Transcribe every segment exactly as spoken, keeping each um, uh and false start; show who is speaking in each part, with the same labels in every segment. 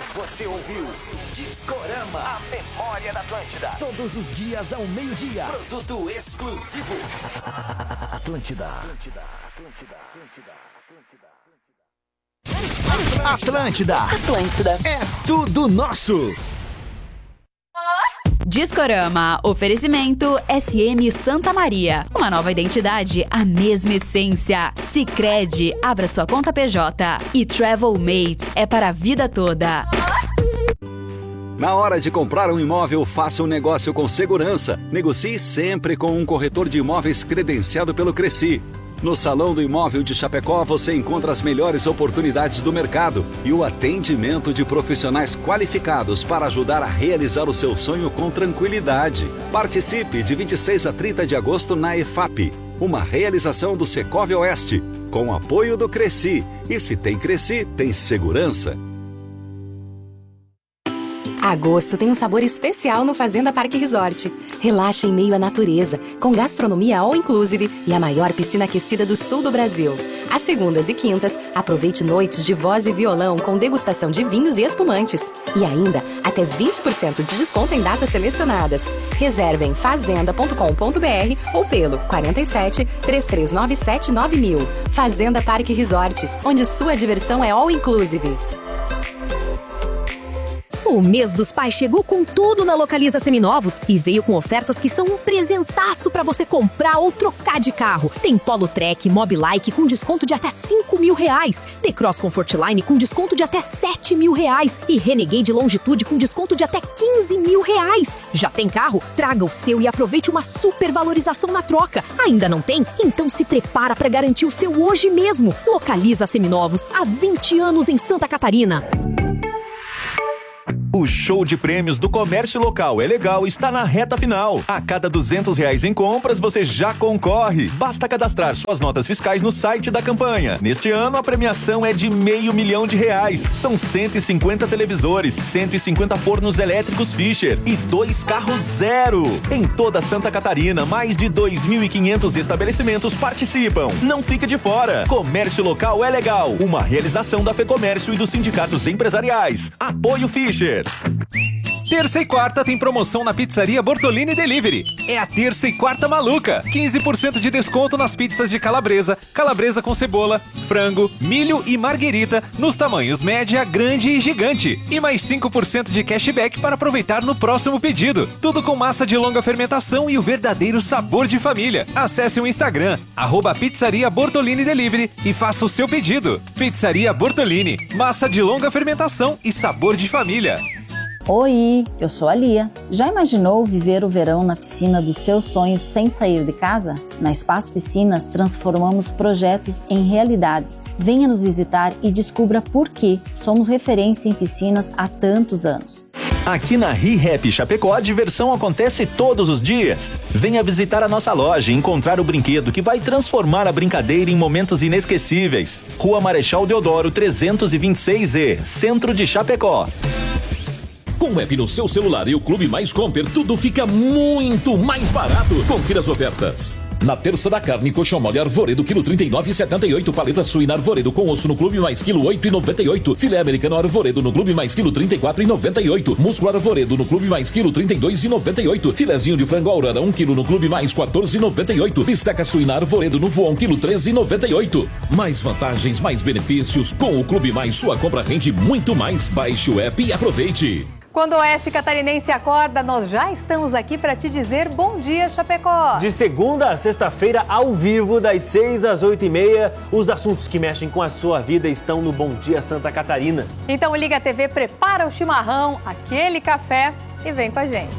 Speaker 1: Você ouviu Discorama, a memória da Atlântida. Todos os dias ao meio-dia. Produto exclusivo. Atlântida. Atlântida. Atlântida. Atlântida. Atlântida. Atlântida. É tudo nosso.
Speaker 2: Discorama, oferecimento S M Santa Maria. Uma nova identidade, a mesma essência. Sicredi, abra sua conta P J. E Travel Mates, é para a vida toda.
Speaker 3: Na hora de comprar um imóvel, faça um negócio com segurança. Negocie sempre com um corretor de imóveis credenciado pelo Cresci. No Salão do Imóvel de Chapecó, você encontra as melhores oportunidades do mercado e o atendimento de profissionais qualificados para ajudar a realizar o seu sonho com tranquilidade. Participe de vinte e seis a trinta de agosto na E F A P, uma realização do Secov Oeste, com apoio do Cresci. E se tem Cresci, tem segurança.
Speaker 4: Agosto tem um sabor especial no Fazenda Parque Resort. Relaxe em meio à natureza, com gastronomia all inclusive e a maior piscina aquecida do sul do Brasil. Às segundas e quintas, aproveite noites de voz e violão com degustação de vinhos e espumantes. E ainda, até vinte por cento de desconto em datas selecionadas. Reserve em fazenda ponto com ponto br ou pelo quarenta e sete, três três nove sete, nove mil. Fazenda Parque Resort, onde sua diversão é all inclusive.
Speaker 5: O mês dos pais chegou com tudo na Localiza Seminovos e veio com ofertas que são um presentaço para você comprar ou trocar de carro. Tem Polo Trek, Mobilike com desconto de até cinco mil reais. T-Cross Comfortline com desconto de até sete mil reais. E Renegade Longitude com desconto de até quinze mil reais. Já tem carro? Traga o seu e aproveite uma super valorização na troca. Ainda não tem? Então se prepara para garantir o seu hoje mesmo. Localiza Seminovos, há vinte anos em Santa Catarina.
Speaker 6: O show de prêmios do comércio local é legal, está na reta final. A cada duzentos reais em compras, você já concorre. Basta cadastrar suas notas fiscais no site da campanha. Neste ano, a premiação é de meio milhão de reais. São cento e cinquenta televisores, cento e cinquenta fornos elétricos Fischer e dois carros zero. Em toda Santa Catarina, mais de dois mil e quinhentos estabelecimentos participam. Não fique de fora. Comércio local é legal. Uma realização da FEComércio e dos sindicatos empresariais. Apoio Fischer.
Speaker 7: Terça e quarta tem promoção na Pizzaria Bortolini Delivery. É a terça e quarta maluca. quinze por cento de desconto nas pizzas de calabresa, calabresa com cebola, frango, milho e marguerita nos tamanhos média, grande e gigante. E mais cinco por cento de cashback para aproveitar no próximo pedido. Tudo com massa de longa fermentação e o verdadeiro sabor de família. Acesse o Instagram, arroba Pizzaria Bortolini Delivery e faça o seu pedido. Pizzaria Bortolini, massa de longa fermentação e sabor de família.
Speaker 8: Oi, eu sou a Lia. Já imaginou viver o verão na piscina dos seus sonhos sem sair de casa? Na Espaço Piscinas, transformamos projetos em realidade. Venha nos visitar e descubra por que somos referência em piscinas há tantos anos.
Speaker 6: Aqui na ReHap Chapecó, a diversão acontece todos os dias. Venha visitar a nossa loja e encontrar o brinquedo que vai transformar a brincadeira em momentos inesquecíveis. Rua Marechal Deodoro trezentos e vinte e seis E, Centro de Chapecó.
Speaker 9: Com o app no seu celular e o Clube Mais Comper, tudo fica muito mais barato. Confira as ofertas. Na terça da carne, colchão mole Arvoredo, quilo trinta e nove reais e setenta e oito. Paleta suína Arvoredo com osso no Clube Mais, quilo oito reais e noventa e oito. Filé americano Arvoredo no Clube Mais, quilo trinta e quatro reais e noventa e oito. Músculo Arvoredo no Clube Mais, quilo trinta e dois reais e noventa e oito. Filezinho de frango Aurora, um quilo no Clube Mais, quatorze reais e noventa e oito. Bisteca suína Arvoredo no Voão, quilo treze reais e noventa e oito. Mais vantagens, mais benefícios. Com o Clube Mais, sua compra rende muito mais. Baixe o app e aproveite.
Speaker 10: Quando o Oeste Catarinense acorda, nós já estamos aqui para te dizer bom dia, Chapecó.
Speaker 11: De segunda a sexta-feira, ao vivo, das seis às oito e meia, os assuntos que mexem com a sua vida estão no Bom Dia Santa Catarina.
Speaker 10: Então liga a T V, prepara o chimarrão, aquele café e vem com a gente.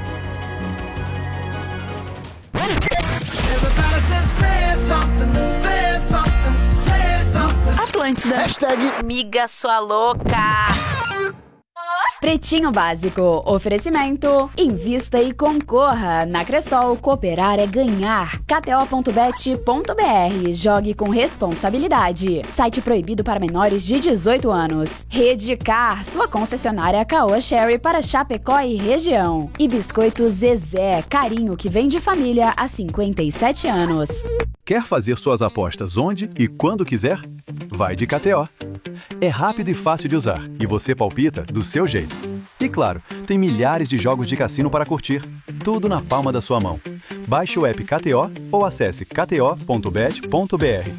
Speaker 2: Atlântida.
Speaker 1: Hashtag
Speaker 2: Miga sua louca. Pretinho Básico, oferecimento, invista e concorra. Na Cressol, cooperar é ganhar. K T O ponto bet ponto B R, jogue com responsabilidade. Site proibido para menores de dezoito anos. Redcar, sua concessionária Caoa Sherry para Chapecó e região. E Biscoito Zezé, carinho que vem de família há cinquenta e sete anos.
Speaker 12: Quer fazer suas apostas onde e quando quiser? vai de K T O. É rápido e fácil de usar, e você palpita do seu jeito. E claro, tem milhares de jogos de cassino para curtir, tudo na palma da sua mão. Baixe o app K T O ou acesse k t o ponto bet ponto b r.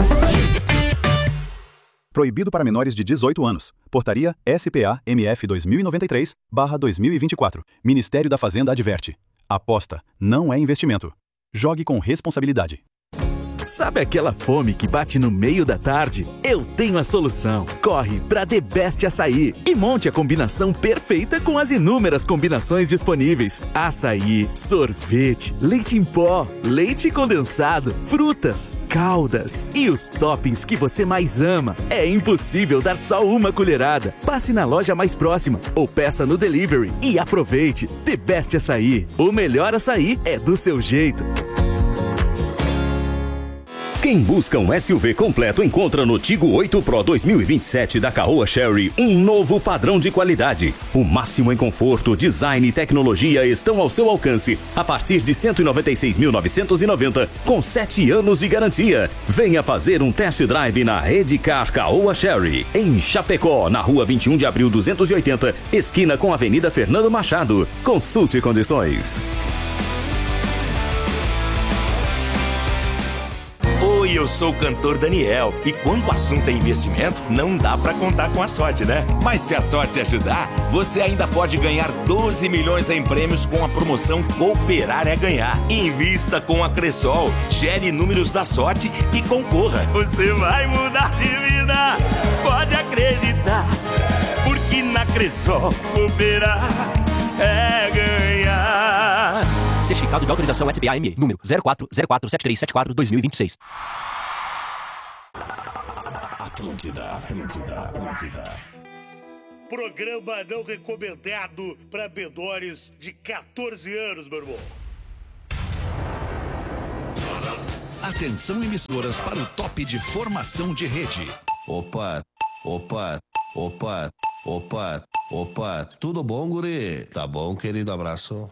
Speaker 12: Proibido para menores de dezoito anos. Portaria S P A M F dois mil e noventa e três barra dois mil e vinte e quatro. Ministério da Fazenda adverte. Aposta não é investimento. Jogue com responsabilidade.
Speaker 13: Sabe aquela fome que bate no meio da tarde? Eu tenho a solução. Corre pra The Best Açaí e monte a combinação perfeita com as inúmeras combinações disponíveis. Açaí, sorvete, leite em pó, leite condensado, frutas, caldas e os toppings que você mais ama. É impossível dar só uma colherada. Passe na loja mais próxima ou peça no delivery e aproveite. The Best Açaí. O melhor açaí é do seu jeito.
Speaker 14: Quem busca um S U V completo encontra no Tigo oito Pro dois mil e vinte e sete da Caoa Chery um novo padrão de qualidade. O máximo em conforto, design e tecnologia estão ao seu alcance a partir de cento e noventa e seis mil novecentos e noventa com sete anos de garantia. Venha fazer um test drive na Redcar Caoa Chery, em Chapecó, na rua vinte e um de abril duzentos e oitenta, esquina com a Avenida Fernando Machado. Consulte condições.
Speaker 15: Oi, eu sou o cantor Daniel e quando o assunto é investimento, não dá pra contar com a sorte, né? Mas se a sorte ajudar, você ainda pode ganhar doze milhões em prêmios com a promoção Cooperar é Ganhar. Invista com a Cressol, gere números da sorte e concorra. Você vai mudar de vida, pode acreditar, porque na Cressol Cooperar é ganhar.
Speaker 16: Certificado de autorização S B A M E, número zero quatro zero quatro sete três sete quatro dois mil e vinte e seis.
Speaker 17: Atlântida, Atlântida, Atlântida. Programa não recomendado para menores de quatorze anos, meu irmão.
Speaker 1: Atenção, emissoras, para o top de formação de rede.
Speaker 18: Opa, opa, opa, opa, opa, tudo bom, guri? Tá bom, querido, abraço.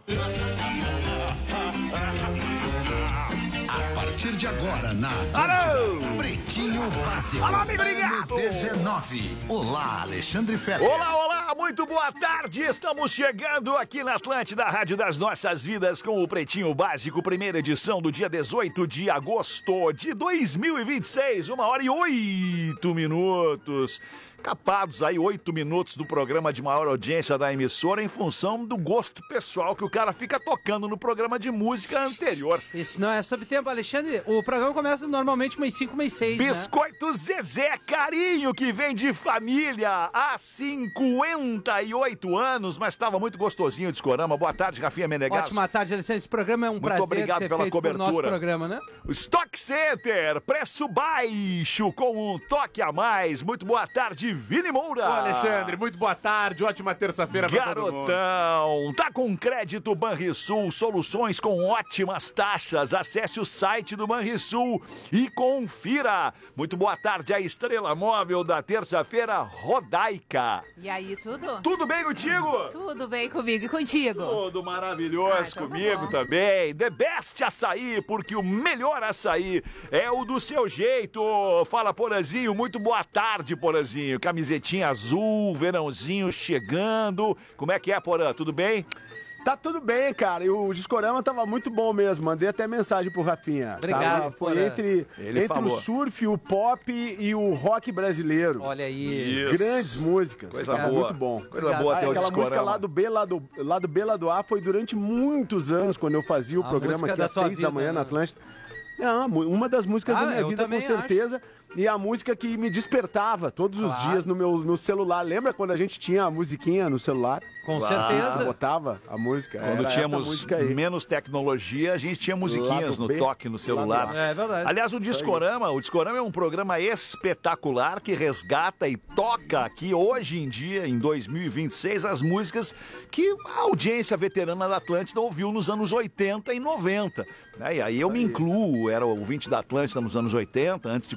Speaker 1: A partir de agora, na
Speaker 19: Alô!
Speaker 1: Pretinho Básico.
Speaker 19: Alô, amigo ligado!
Speaker 1: dezenove. Olá, Alexandre Fetter.
Speaker 19: Olá, olá, muito boa tarde. Estamos chegando aqui na Atlântida, Rádio das Nossas Vidas, com o Pretinho Básico, primeira edição do dia dezoito de agosto de dois mil e vinte e seis, uma hora e oito minutos. Capados aí, oito minutos do programa de maior audiência da emissora em função do gosto pessoal que o cara fica tocando no programa de música anterior.
Speaker 20: Isso não é sobre tempo, Alexandre. O programa começa normalmente umas cinco, umas seis,
Speaker 19: Biscoito
Speaker 20: né?
Speaker 19: Zezé, carinho que vem de família há cinquenta e oito anos, mas estava muito gostosinho o Discorama. Boa tarde, Rafinha Menegas.
Speaker 20: Ótima tarde, Alexandre. Esse programa é um
Speaker 19: muito
Speaker 20: prazer
Speaker 19: obrigado
Speaker 20: ser
Speaker 19: pela
Speaker 20: feito
Speaker 19: cobertura.
Speaker 20: pro nosso programa, né?
Speaker 19: O Stock Center, preço baixo com um toque a mais. Muito boa tarde, Vini Moura.
Speaker 21: Ô, Alexandre, muito boa tarde, ótima terça-feira pra todo mundo.
Speaker 19: Garotão, tá com crédito Banrisul, soluções com ótimas taxas. Acesse o site do Banrisul e confira. Muito boa tarde, a estrela móvel da terça-feira, Rodaica.
Speaker 22: E aí, tudo?
Speaker 19: Tudo bem contigo?
Speaker 22: Tudo bem comigo e contigo?
Speaker 19: Tudo maravilhoso
Speaker 22: ah, então
Speaker 19: comigo
Speaker 22: tá
Speaker 19: também. The Best Açaí, porque o melhor açaí é o do seu jeito. Fala, Porazinho, muito boa tarde, Porazinho. Camisetinha azul, verãozinho chegando. Como é que é, Porã? Tudo bem?
Speaker 23: Tá tudo bem, cara. E o Discorama tava muito bom mesmo. Mandei até mensagem pro Rafinha.
Speaker 20: Obrigado.
Speaker 23: Tava, foi
Speaker 20: Porã.
Speaker 23: entre,
Speaker 19: Ele
Speaker 23: entre
Speaker 19: falou.
Speaker 23: o surf, o pop e o rock brasileiro.
Speaker 20: Olha aí.
Speaker 23: Isso. Grandes músicas.
Speaker 19: Coisa
Speaker 23: Cara,
Speaker 19: boa.
Speaker 23: muito bom.
Speaker 19: Coisa
Speaker 23: Obrigado.
Speaker 19: boa até
Speaker 23: ah,
Speaker 19: o
Speaker 23: Aquela
Speaker 19: Discorama.
Speaker 23: música lá do B, lá do, lá do B, lá do A foi durante muitos anos, quando eu fazia o
Speaker 20: A
Speaker 23: programa
Speaker 20: música
Speaker 23: aqui
Speaker 20: da
Speaker 23: às
Speaker 20: sua
Speaker 23: seis da
Speaker 20: vida,
Speaker 23: manhã
Speaker 20: né?
Speaker 23: na Atlântida. É, uma das músicas
Speaker 20: Ah,
Speaker 23: da minha
Speaker 20: eu
Speaker 23: vida, com
Speaker 20: também
Speaker 23: certeza. E a música que me despertava todos os
Speaker 20: Claro.
Speaker 23: dias no meu no celular. Lembra quando a gente tinha a musiquinha no celular?
Speaker 20: Com
Speaker 19: Claro.
Speaker 20: certeza.
Speaker 23: Botava a música.
Speaker 19: Quando
Speaker 23: Era essa
Speaker 19: tínhamos
Speaker 23: música aí.
Speaker 19: menos tecnologia, a gente tinha musiquinhas
Speaker 23: Lado
Speaker 19: no
Speaker 23: B,
Speaker 19: toque no celular.
Speaker 23: lado A.
Speaker 20: É verdade.
Speaker 19: Aliás, o Discorama, o Discorama é um programa espetacular que resgata e toca aqui hoje em dia, em dois mil e vinte e seis, as músicas que a audiência veterana da Atlântida ouviu nos anos oitenta e noventa. Né? E aí eu me incluo, era ouvinte da Atlântida nos anos oitenta, antes de começar a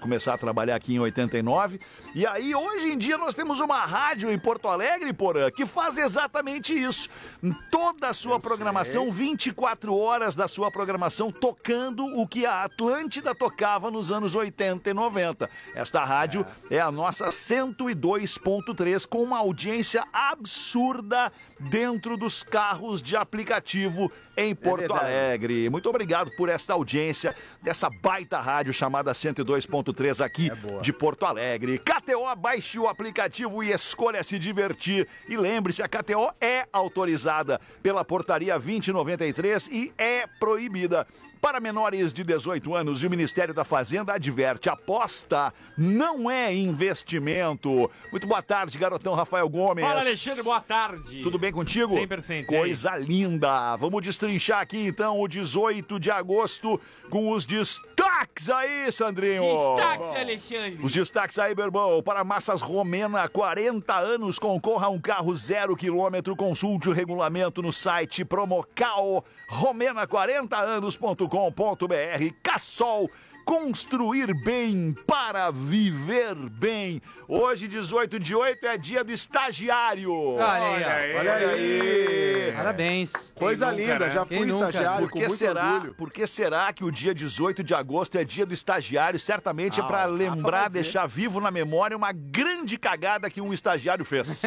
Speaker 19: trabalhar aqui em oitenta e nove. E aí, hoje em dia, nós temos uma rádio em Porto Alegre, Porã, que faz exatamente isso. Toda a sua Eu programação, sei. vinte e quatro horas da sua programação, tocando o que a Atlântida tocava nos anos oitenta e noventa. Esta rádio é, é a nossa cento e dois ponto três, com uma audiência absurda dentro dos carros de aplicativo em Porto é Alegre. Muito obrigado por esta audiência dessa baita rádio chamada cento e dois ponto três aqui é de Porto Alegre. K T O, baixe o aplicativo e escolha se divertir. E lembre-se, a K T O é autorizada pela portaria vinte e noventa e três e é proibida para menores de dezoito anos. E o Ministério da Fazenda adverte: aposta não é investimento. Muito boa tarde, garotão Rafael Gomes.
Speaker 21: Fala, Alexandre, boa tarde.
Speaker 19: Tudo bem contigo?
Speaker 21: cem por cento.
Speaker 19: Coisa linda. Vamos destrinchar aqui então o dezoito de agosto com os destaques aí, Sandrinho.
Speaker 21: Destaques, Alexandre.
Speaker 19: Os destaques aí, Berbão. Para Massas Romena, quarenta anos, concorra a um carro zero quilômetro. Consulte o regulamento no site Promocal Romena quarenta anos ponto com ponto br. Cassol, construir bem para viver bem. Hoje, dezoito de oito, é dia do estagiário.
Speaker 20: Olha aí.
Speaker 19: Olha aí. aí.
Speaker 20: Parabéns.
Speaker 23: Coisa
Speaker 20: Quem
Speaker 23: linda,
Speaker 20: nunca, né?
Speaker 23: já fui
Speaker 20: Quem
Speaker 23: estagiário
Speaker 19: Por que
Speaker 23: com
Speaker 19: será?
Speaker 23: muito orgulho.
Speaker 19: Por que será que o dia dezoito de agosto é dia do estagiário? Certamente
Speaker 23: Ah,
Speaker 19: é para
Speaker 23: o Rafa
Speaker 19: lembrar,
Speaker 23: vai dizer.
Speaker 19: deixar vivo na memória uma grande cagada que um estagiário fez.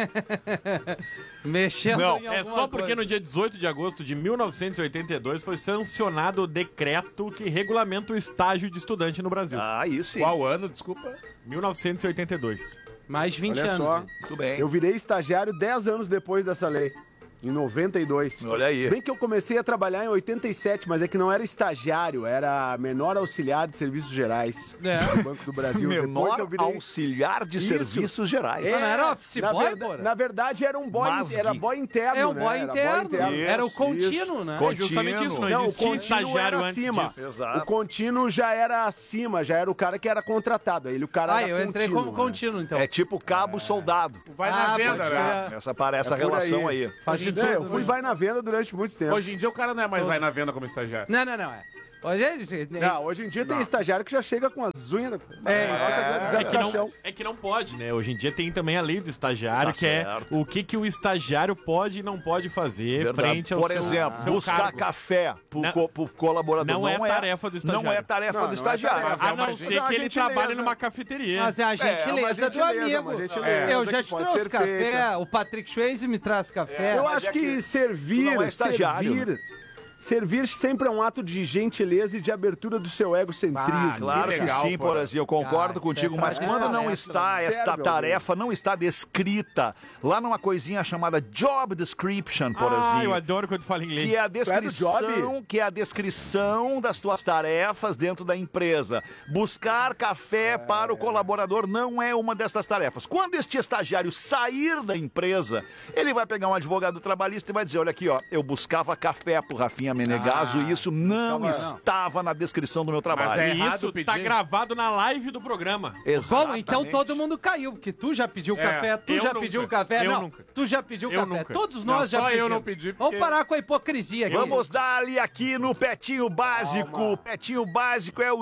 Speaker 20: Mexendo
Speaker 21: Não,
Speaker 20: em
Speaker 21: é
Speaker 20: alguma
Speaker 21: só porque
Speaker 20: coisa.
Speaker 21: no dia dezoito de agosto de mil novecentos e oitenta e dois foi sancionado o decreto que regulamenta o estágio de estudante no Brasil.
Speaker 19: Ah, isso sim.
Speaker 21: Qual ano, desculpa? mil novecentos e oitenta e dois.
Speaker 20: Mais de vinte
Speaker 23: Olha
Speaker 20: anos.
Speaker 23: só,
Speaker 20: né?
Speaker 19: Tudo bem.
Speaker 23: eu virei estagiário dez anos depois dessa lei. Em noventa e dois.
Speaker 19: Olha aí.
Speaker 23: Se bem que eu comecei a trabalhar em oitenta e sete, mas é que não era estagiário, era menor auxiliar de serviços gerais
Speaker 20: É.
Speaker 23: do Banco do Brasil. Depois
Speaker 19: Menor
Speaker 23: eu virei...
Speaker 19: auxiliar de
Speaker 23: Isso.
Speaker 19: serviços gerais.
Speaker 20: Ah, não era office
Speaker 23: na,
Speaker 20: boy,
Speaker 23: verda-
Speaker 20: porra?
Speaker 23: na verdade era um boy,
Speaker 19: Masgue.
Speaker 23: era boy interno,
Speaker 20: É um
Speaker 23: né?
Speaker 20: boy
Speaker 23: Era
Speaker 20: interno. Era o
Speaker 23: Isso,
Speaker 20: contínuo,
Speaker 23: isso.
Speaker 20: né?
Speaker 19: Contínuo.
Speaker 21: É justamente isso, não,
Speaker 23: Não, o
Speaker 21: existia
Speaker 23: contínuo
Speaker 21: estagiário
Speaker 23: era
Speaker 21: antes
Speaker 23: acima.
Speaker 21: disso.
Speaker 19: Exato.
Speaker 23: O contínuo já era acima, já era o cara que era contratado. Ele o cara
Speaker 20: Ah,
Speaker 23: era
Speaker 20: eu entrei
Speaker 23: contínuo,
Speaker 20: como
Speaker 23: né?
Speaker 20: contínuo, então.
Speaker 19: É tipo cabo soldado.
Speaker 21: Vai
Speaker 20: Ah,
Speaker 21: na venda,
Speaker 20: pode
Speaker 21: né?
Speaker 20: ser.
Speaker 19: Essa parece a
Speaker 23: É por
Speaker 19: relação aí.
Speaker 20: Faz de
Speaker 23: É,
Speaker 20: tudo,
Speaker 23: eu fui
Speaker 20: né?
Speaker 23: vai na venda durante muito tempo.
Speaker 21: Hoje em dia o cara não é mais vai na venda como estagiário.
Speaker 20: Não, não, não. É. Hoje é isso.
Speaker 23: Não, hoje em dia tem estagiário que já chega com as unhas da...
Speaker 20: É,
Speaker 23: maior que as unhas
Speaker 21: É
Speaker 23: do
Speaker 21: que,
Speaker 23: caixão.
Speaker 21: não, é que não pode, né? Hoje em dia tem também a lei do estagiário,
Speaker 19: Tá
Speaker 21: que
Speaker 19: certo.
Speaker 21: é o que, que o estagiário pode e não pode fazer
Speaker 19: Verdade.
Speaker 21: frente ao
Speaker 19: Por
Speaker 21: seu,
Speaker 19: exemplo,
Speaker 21: seu
Speaker 19: buscar
Speaker 21: cargo.
Speaker 19: café pro,
Speaker 21: Não-
Speaker 19: co- pro colaborador.
Speaker 21: não é tarefa do estagiário.
Speaker 19: Não é tarefa
Speaker 23: Não,
Speaker 19: do
Speaker 23: não é
Speaker 19: estagiário.
Speaker 23: tarefa.
Speaker 21: A A não
Speaker 23: Mas
Speaker 21: ser
Speaker 23: é uma
Speaker 21: que ele
Speaker 23: gentileza.
Speaker 21: trabalhe numa cafeteria.
Speaker 20: Mas é a
Speaker 23: É, uma
Speaker 20: gentileza do
Speaker 23: gentileza,
Speaker 20: amigo.
Speaker 23: uma gentileza
Speaker 20: Eu
Speaker 23: que
Speaker 20: já te
Speaker 23: pode
Speaker 20: trouxe
Speaker 23: ser
Speaker 20: café,
Speaker 23: feita.
Speaker 20: o Patrick Swayze me traz café.
Speaker 23: Eu
Speaker 19: mas
Speaker 23: acho
Speaker 19: é
Speaker 23: que,
Speaker 19: que
Speaker 23: servir,
Speaker 19: tu não é estagiário,
Speaker 23: servir, servir sempre é um ato de gentileza e de abertura do seu egocentrismo.
Speaker 20: Ah,
Speaker 19: Claro que,
Speaker 21: legal,
Speaker 19: sim,
Speaker 21: Porã.
Speaker 19: Porazinho, eu concordo
Speaker 20: Ah,
Speaker 19: contigo,
Speaker 20: isso é
Speaker 19: mas
Speaker 20: frase
Speaker 19: quando
Speaker 20: de
Speaker 19: não
Speaker 20: palestra,
Speaker 19: está
Speaker 23: né?
Speaker 19: esta
Speaker 23: Serve
Speaker 19: tarefa, não está descrita lá numa coisinha chamada job description,
Speaker 21: Ah,
Speaker 19: Porazinho.
Speaker 21: eu adoro quando fala inglês.
Speaker 19: Que é a
Speaker 23: é do
Speaker 19: descrição,
Speaker 23: job?
Speaker 19: que é a descrição das tuas tarefas dentro da empresa. Buscar café para o colaborador não é uma dessas tarefas. Quando este estagiário sair da empresa, ele vai pegar um advogado trabalhista e vai dizer: olha aqui, ó, eu buscava café pro Rafinha Menegaso e isso não
Speaker 23: Calma, não.
Speaker 19: estava na descrição do meu trabalho.
Speaker 21: Mas é E errado isso pedir. tá gravado na live do programa.
Speaker 20: Bom,
Speaker 19: Exatamente.
Speaker 20: então todo mundo caiu, porque tu já pediu
Speaker 21: É,
Speaker 20: café, tu
Speaker 21: eu
Speaker 20: já
Speaker 21: nunca.
Speaker 20: pediu café,
Speaker 21: Eu
Speaker 20: não,
Speaker 21: nunca.
Speaker 20: tu já pediu
Speaker 21: Eu
Speaker 20: café,
Speaker 21: nunca.
Speaker 20: todos
Speaker 21: Não,
Speaker 20: nós já
Speaker 21: só eu
Speaker 20: pedimos.
Speaker 21: não pedi, porque-
Speaker 20: Vamos parar com a hipocrisia aqui.
Speaker 19: Vamos dar ali aqui no Petinho Básico. O Petinho Básico é o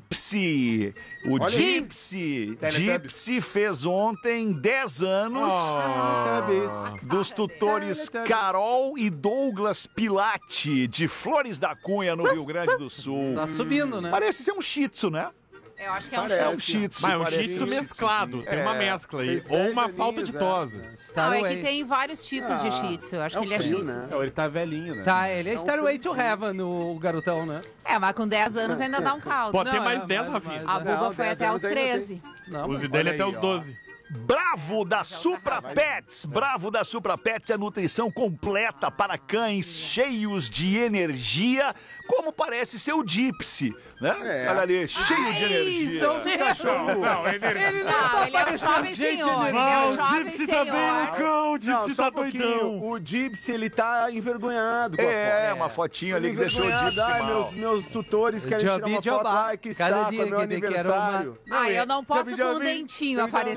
Speaker 19: Gypsy. O
Speaker 23: Olha aí.
Speaker 19: Gypsy.
Speaker 21: Teletubbies.
Speaker 19: Gypsy fez ontem dez anos
Speaker 23: Oh.
Speaker 19: dos tutores Carol e Douglas Pilate, de Flores da Cunha, no Rio Grande do Sul.
Speaker 20: Tá subindo, né?
Speaker 19: Parece ser um shih tzu, né?
Speaker 22: Eu acho que é um
Speaker 19: É
Speaker 22: show.
Speaker 19: um shih tzu.
Speaker 21: Mas é um
Speaker 19: parece
Speaker 21: shih tzu
Speaker 19: um shih
Speaker 21: mesclado. Tem uma
Speaker 19: É.
Speaker 21: mescla aí.
Speaker 23: Fez
Speaker 21: Ou
Speaker 23: dez
Speaker 21: uma
Speaker 23: aninhos,
Speaker 21: falta de
Speaker 23: é.
Speaker 21: tosa.
Speaker 22: Não, é
Speaker 20: Starway.
Speaker 22: que tem vários tipos de
Speaker 23: Ah,
Speaker 22: shih tzu. Eu acho
Speaker 23: é
Speaker 22: que ele é
Speaker 23: um frio,
Speaker 22: shih tzu.
Speaker 23: né?
Speaker 21: Ele tá velhinho, né?
Speaker 20: Tá, ele é Starway to Heaven, o garotão, né?
Speaker 22: É, mas com dez anos ainda dá um caldo.
Speaker 21: Pode ter
Speaker 20: Não,
Speaker 21: mais
Speaker 20: é,
Speaker 21: dez,
Speaker 20: mas-
Speaker 21: Rafinha.
Speaker 20: mas-
Speaker 22: A Buba
Speaker 23: Não,
Speaker 22: foi
Speaker 23: dez
Speaker 22: até
Speaker 23: anos
Speaker 22: aos
Speaker 23: ainda tem.
Speaker 22: treze.
Speaker 20: Não,
Speaker 21: Use
Speaker 20: mas-
Speaker 21: dele
Speaker 23: olha
Speaker 21: até
Speaker 23: aí,
Speaker 21: os
Speaker 23: ó.
Speaker 21: doze.
Speaker 19: Bravo da Supra Pets, Bravo da Supra Pets, a nutrição completa para cães cheios de energia, como parece ser o Gypsy, né?
Speaker 23: É.
Speaker 19: Olha ali, cheio de energia.
Speaker 20: Isso, um cachorro.
Speaker 21: Não, energia.
Speaker 20: Ele não,
Speaker 22: Não,
Speaker 20: tá
Speaker 22: ele é um
Speaker 20: parecendo
Speaker 22: jovem
Speaker 20: gente
Speaker 22: senhor.
Speaker 20: de-
Speaker 22: Ele é um jovem
Speaker 21: Gypsy tá bem
Speaker 22: senhor.
Speaker 21: loucão, o
Speaker 23: Não,
Speaker 21: Gypsy
Speaker 23: só
Speaker 21: tá
Speaker 23: um pouquinho.
Speaker 21: doidão.
Speaker 23: O Gypsy, ele tá envergonhado com a
Speaker 19: É,
Speaker 23: foto.
Speaker 19: uma fotinha ali que deixou o
Speaker 23: Envergonhado.
Speaker 19: Gypsy
Speaker 23: Ai,
Speaker 19: mal.
Speaker 23: meus, meus tutores querem
Speaker 20: Jobi
Speaker 23: tirar uma foto.
Speaker 20: Jobá.
Speaker 23: Ai, que
Speaker 20: Cada
Speaker 23: saco,
Speaker 20: dia
Speaker 23: é meu
Speaker 20: que te quero uma-
Speaker 23: aniversário.
Speaker 22: Ah, eu não posso
Speaker 23: Jobi,
Speaker 22: com o
Speaker 23: Jobi,
Speaker 22: dentinho
Speaker 23: Jobi, Jobi.
Speaker 22: aparecendo.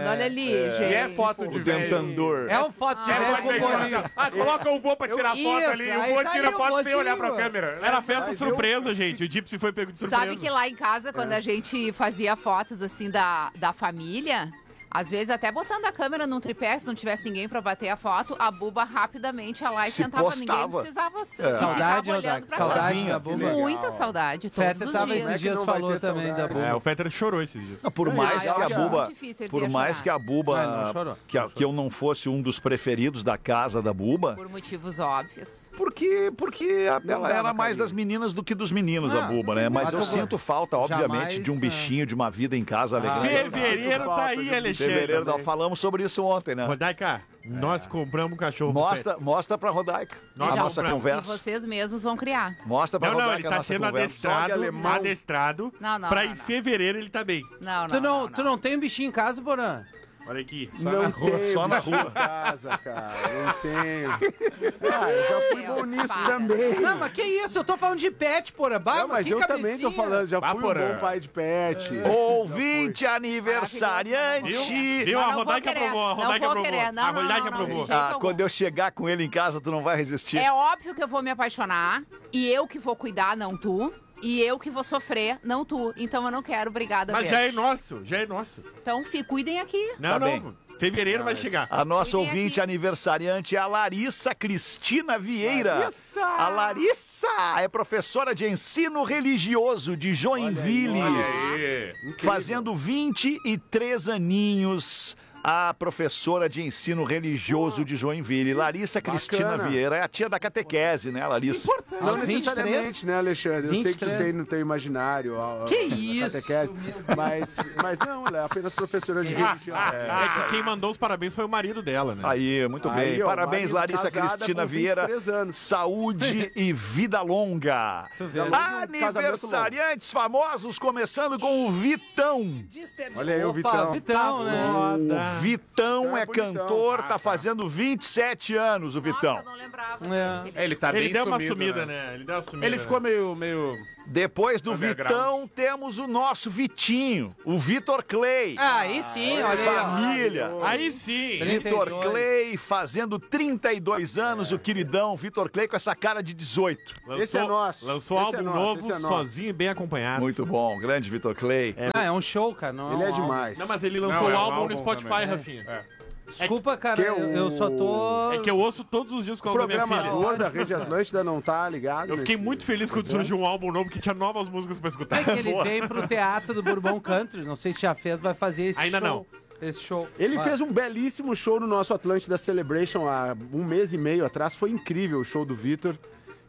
Speaker 22: vendo? Olha ali,
Speaker 19: É.
Speaker 22: gente.
Speaker 3: E é foto de
Speaker 19: O
Speaker 3: velho.
Speaker 19: dentandor.
Speaker 20: É um foto de
Speaker 3: É
Speaker 20: velho
Speaker 3: foto
Speaker 20: com
Speaker 3: de
Speaker 20: bolinho.
Speaker 3: velho. Ah, coloca o vô pra tirar
Speaker 20: Eu-
Speaker 3: foto
Speaker 20: Isso,
Speaker 3: ali. E o
Speaker 20: aí
Speaker 3: vô
Speaker 20: tá
Speaker 3: tira
Speaker 20: ali o
Speaker 3: foto sem
Speaker 20: vozinho,
Speaker 3: olhar pra
Speaker 20: mano.
Speaker 3: câmera.
Speaker 21: Era festa
Speaker 19: Mas
Speaker 21: surpresa, gente. O Gypsy foi pego de surpresa.
Speaker 22: Sabe que lá em casa, quando a gente fazia fotos assim da, da família, às vezes até botando a câmera num tripé, se não tivesse ninguém pra bater a foto, a Buba rapidamente ia lá e
Speaker 19: Se
Speaker 22: sentava. Ninguém
Speaker 19: postava.
Speaker 22: precisava
Speaker 19: É.
Speaker 22: ficava
Speaker 20: Saudade,
Speaker 22: olhando
Speaker 20: Rodak,
Speaker 22: pra
Speaker 20: saudade
Speaker 22: câmera.
Speaker 20: da Buba.
Speaker 22: Muita saudade, todos
Speaker 20: Fetter
Speaker 22: os
Speaker 20: tava
Speaker 22: dias.
Speaker 20: esses
Speaker 23: Como é que
Speaker 20: dias
Speaker 23: não vai
Speaker 20: falou
Speaker 23: ter
Speaker 20: também da
Speaker 23: saudade?
Speaker 20: Buba.
Speaker 21: É, o Fetter chorou esses dias.
Speaker 19: Não, por mais
Speaker 22: Ah,
Speaker 19: que
Speaker 22: eu
Speaker 19: a
Speaker 22: acho
Speaker 19: Buba,
Speaker 22: muito difícil ele
Speaker 19: por
Speaker 22: ter
Speaker 19: mais
Speaker 22: chorado.
Speaker 19: que a Buba,
Speaker 20: Ah, não chorou.
Speaker 19: que, a- que eu não fosse um dos preferidos da casa da Buba,
Speaker 22: Por motivos óbvios.
Speaker 19: porque porque a-
Speaker 23: Não
Speaker 19: ela
Speaker 23: dava
Speaker 19: era mais
Speaker 23: carinho.
Speaker 19: das meninas do que dos meninos, a
Speaker 20: Ah,
Speaker 19: Buba, né? Mas
Speaker 20: mas
Speaker 19: eu
Speaker 20: tu-
Speaker 19: sinto falta, obviamente,
Speaker 20: Jamais,
Speaker 19: de um
Speaker 20: ah.
Speaker 19: bichinho, de uma vida em casa alegrando.
Speaker 21: Fevereiro tá aí, Alexandre.
Speaker 19: Fevereiro, nós falamos sobre isso ontem, né?
Speaker 21: Rodaica, nós compramos um cachorro. pro
Speaker 19: Mostra,
Speaker 21: Fetter.
Speaker 19: mostra pra Rodaica
Speaker 21: Nós
Speaker 19: a
Speaker 21: já
Speaker 19: nossa
Speaker 21: compramos.
Speaker 22: E
Speaker 19: conversa.
Speaker 22: vocês mesmos vão criar.
Speaker 19: Mostra pra
Speaker 21: Não, não, ele
Speaker 19: Rodaica a
Speaker 21: tá
Speaker 19: nossa
Speaker 21: sendo
Speaker 19: conversa.
Speaker 21: adestrado,
Speaker 23: alemão.
Speaker 21: adestrado
Speaker 22: Não, não,
Speaker 21: pra
Speaker 22: não,
Speaker 21: em
Speaker 22: não.
Speaker 21: fevereiro ele tá bem.
Speaker 22: Não, não,
Speaker 20: Tu não,
Speaker 22: não,
Speaker 20: tu não tem um bichinho em casa, Porã?
Speaker 21: Olha aqui.
Speaker 19: Só
Speaker 23: não
Speaker 19: na rua,
Speaker 23: tenho
Speaker 19: só na
Speaker 23: bicho
Speaker 19: rua.
Speaker 23: em casa, cara. Não tenho. Ah, eu já fui
Speaker 22: Deus,
Speaker 23: bom nisso
Speaker 22: para.
Speaker 23: também.
Speaker 20: Não, mas que isso? Eu tô falando de pet, Porã. Bah,
Speaker 23: Não, mas
Speaker 20: que
Speaker 23: eu também
Speaker 20: cabecinha.
Speaker 23: tô falando, já
Speaker 3: Vá,
Speaker 23: fui um
Speaker 3: Porã.
Speaker 23: bom pai de pet.
Speaker 19: Ouvinte aniversariante.
Speaker 21: Viu? A
Speaker 22: Não vou
Speaker 21: Rodaica
Speaker 22: querer,
Speaker 21: aprovou, a
Speaker 22: não
Speaker 21: Rodaica
Speaker 22: vou
Speaker 21: aprovou.
Speaker 22: querer. Não,
Speaker 21: A
Speaker 22: não,
Speaker 21: Rodaica
Speaker 22: não, não,
Speaker 21: aprovou.
Speaker 22: de jeito
Speaker 19: Ah,
Speaker 22: algum.
Speaker 19: quando eu chegar com ele em casa, tu não vai resistir.
Speaker 22: É óbvio que eu vou me apaixonar e eu que vou cuidar, não tu. E eu que vou sofrer, não tu. Então eu não quero, obrigada,
Speaker 21: Mas
Speaker 22: beijo.
Speaker 21: já é nosso, já é nosso.
Speaker 22: Então fi, cuidem aqui.
Speaker 21: Não,
Speaker 19: Tá
Speaker 21: não.
Speaker 19: bem.
Speaker 21: Fevereiro vai chegar.
Speaker 19: A nossa
Speaker 22: Cuidem
Speaker 19: ouvinte
Speaker 22: aqui.
Speaker 19: aniversariante é a Larissa Cristina Vieira.
Speaker 23: Larissa!
Speaker 19: A Larissa é professora de ensino religioso de Joinville.
Speaker 3: Olha aí.
Speaker 19: Fazendo vinte e três aninhos. A professora de ensino religioso de Joinville, Larissa Cristina
Speaker 23: Bacana.
Speaker 19: Vieira, é a tia da catequese, né, Larissa?
Speaker 23: Não
Speaker 20: Aos vinte e três?
Speaker 23: necessariamente, né, Alexandre? Eu sei que
Speaker 20: vinte e
Speaker 23: tu
Speaker 20: três.
Speaker 23: tem no teu imaginário. a- a-
Speaker 20: Que
Speaker 23: a
Speaker 20: isso,
Speaker 23: catequese, mas, mas não, ela é apenas professora de religião.
Speaker 21: É que quem mandou os parabéns foi o marido dela, né?
Speaker 19: Aí, muito
Speaker 23: Aí,
Speaker 19: bem.
Speaker 23: ó,
Speaker 19: Parabéns,
Speaker 23: marido
Speaker 19: Larissa
Speaker 23: casada
Speaker 19: Cristina
Speaker 23: com
Speaker 19: Vieira.
Speaker 23: vinte e três anos.
Speaker 19: Saúde e vida longa.
Speaker 23: vê.
Speaker 19: Aniversariantes famosos, começando com o Vitão.
Speaker 23: Olha aí o
Speaker 20: Opa,
Speaker 23: Vitão.
Speaker 20: Vitão, né?
Speaker 19: O Vitão
Speaker 23: É
Speaker 19: é
Speaker 23: bonitão.
Speaker 19: cantor,
Speaker 23: Ah,
Speaker 19: tá
Speaker 23: tá.
Speaker 19: fazendo vinte e sete anos, o Vitão.
Speaker 22: Nossa, eu não lembrava.
Speaker 20: É.
Speaker 22: dele.
Speaker 3: É, ele tá
Speaker 21: Ele
Speaker 3: bem
Speaker 21: deu uma
Speaker 3: sumido,
Speaker 21: sumida,
Speaker 3: né?
Speaker 21: né? Ele deu uma sumida.
Speaker 3: Ele
Speaker 21: né?
Speaker 3: ficou meio, meio...
Speaker 19: Depois do
Speaker 3: Underground.
Speaker 19: Vitão, temos o nosso Vitinho, o Vitor Clay.
Speaker 20: Ah, aí sim, olha aí. ó.
Speaker 19: Família.
Speaker 21: Aí sim.
Speaker 20: trinta e dois.
Speaker 19: Vitor Clay fazendo trinta e dois anos, o queridão Vitor Clay com essa cara de dezoito.
Speaker 21: Lançou,
Speaker 23: Esse é nosso.
Speaker 21: Lançou
Speaker 23: Esse
Speaker 21: álbum
Speaker 23: é nosso,
Speaker 21: novo,
Speaker 23: esse é nosso.
Speaker 21: sozinho e bem acompanhado.
Speaker 19: Muito bom, grande Vitor Clay.
Speaker 20: Ah, é um show, cara. Não
Speaker 23: Ele
Speaker 20: um
Speaker 23: é
Speaker 20: álbum.
Speaker 23: demais.
Speaker 21: Não, mas ele lançou
Speaker 3: Não, é
Speaker 21: o
Speaker 3: um
Speaker 21: álbum,
Speaker 3: álbum
Speaker 21: no Spotify,
Speaker 3: também.
Speaker 21: Rafinha.
Speaker 3: É.
Speaker 20: Desculpa, cara,
Speaker 23: Que
Speaker 20: eu,
Speaker 23: o-
Speaker 20: eu só tô...
Speaker 21: É que eu ouço todos os dias com
Speaker 23: O
Speaker 21: a minha filha.
Speaker 23: programador da Rede Atlântida não tá ligado?
Speaker 21: Eu fiquei
Speaker 23: nesse-
Speaker 21: muito feliz quando surgiu um álbum novo que tinha novas músicas pra escutar.
Speaker 20: É que ele veio pro teatro do Bourbon Country, não sei se já fez, vai fazer esse
Speaker 21: Ainda
Speaker 20: show.
Speaker 21: não.
Speaker 20: Esse show.
Speaker 23: Ele
Speaker 20: Vai.
Speaker 23: fez um belíssimo show no nosso Atlântida Celebration há um mês e meio atrás. Foi incrível o show do Vitor.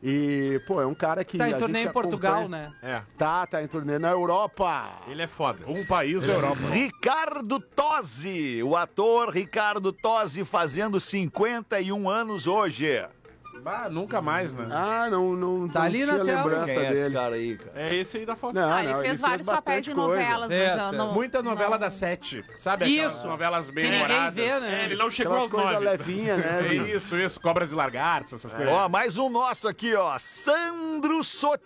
Speaker 23: E, pô, é um cara que.
Speaker 20: Tá em
Speaker 23: a
Speaker 20: turnê
Speaker 23: gente
Speaker 20: em Portugal,
Speaker 23: acompanha.
Speaker 20: né?
Speaker 21: É.
Speaker 23: Tá, tá em turnê na Europa.
Speaker 21: Ele é foda.
Speaker 3: Um país da Europa.
Speaker 19: Ricardo Tosi, o ator Ricardo Tosi fazendo cinquenta e um anos hoje.
Speaker 3: Bah, nunca mais, né?
Speaker 23: Ah, não, não,
Speaker 20: Tá
Speaker 23: não
Speaker 20: ali
Speaker 23: tinha
Speaker 20: na tela.
Speaker 23: lembrança
Speaker 19: Quem é esse
Speaker 23: dele.
Speaker 19: cara aí, cara?
Speaker 21: É esse aí da foto.
Speaker 23: Não,
Speaker 22: Ah, ele
Speaker 23: não,
Speaker 22: fez vários papéis
Speaker 23: bastante
Speaker 22: em
Speaker 23: coisa.
Speaker 22: novelas,
Speaker 20: É,
Speaker 22: mas eu
Speaker 20: é.
Speaker 22: não...
Speaker 3: Muita novela
Speaker 22: não-
Speaker 3: da Sete. Sabe
Speaker 20: Isso.
Speaker 3: aquelas novelas bem
Speaker 20: Que ninguém
Speaker 3: humoradas?
Speaker 20: vê, né?
Speaker 21: É, ele não chegou
Speaker 23: Aquelas
Speaker 21: aos
Speaker 23: coisas
Speaker 21: nove.
Speaker 23: levinhas, né?
Speaker 3: É
Speaker 23: Vitor?
Speaker 3: isso, isso. Cobras e lagartos, essas coisas.
Speaker 19: Ó, mais um nosso aqui, ó. Sandro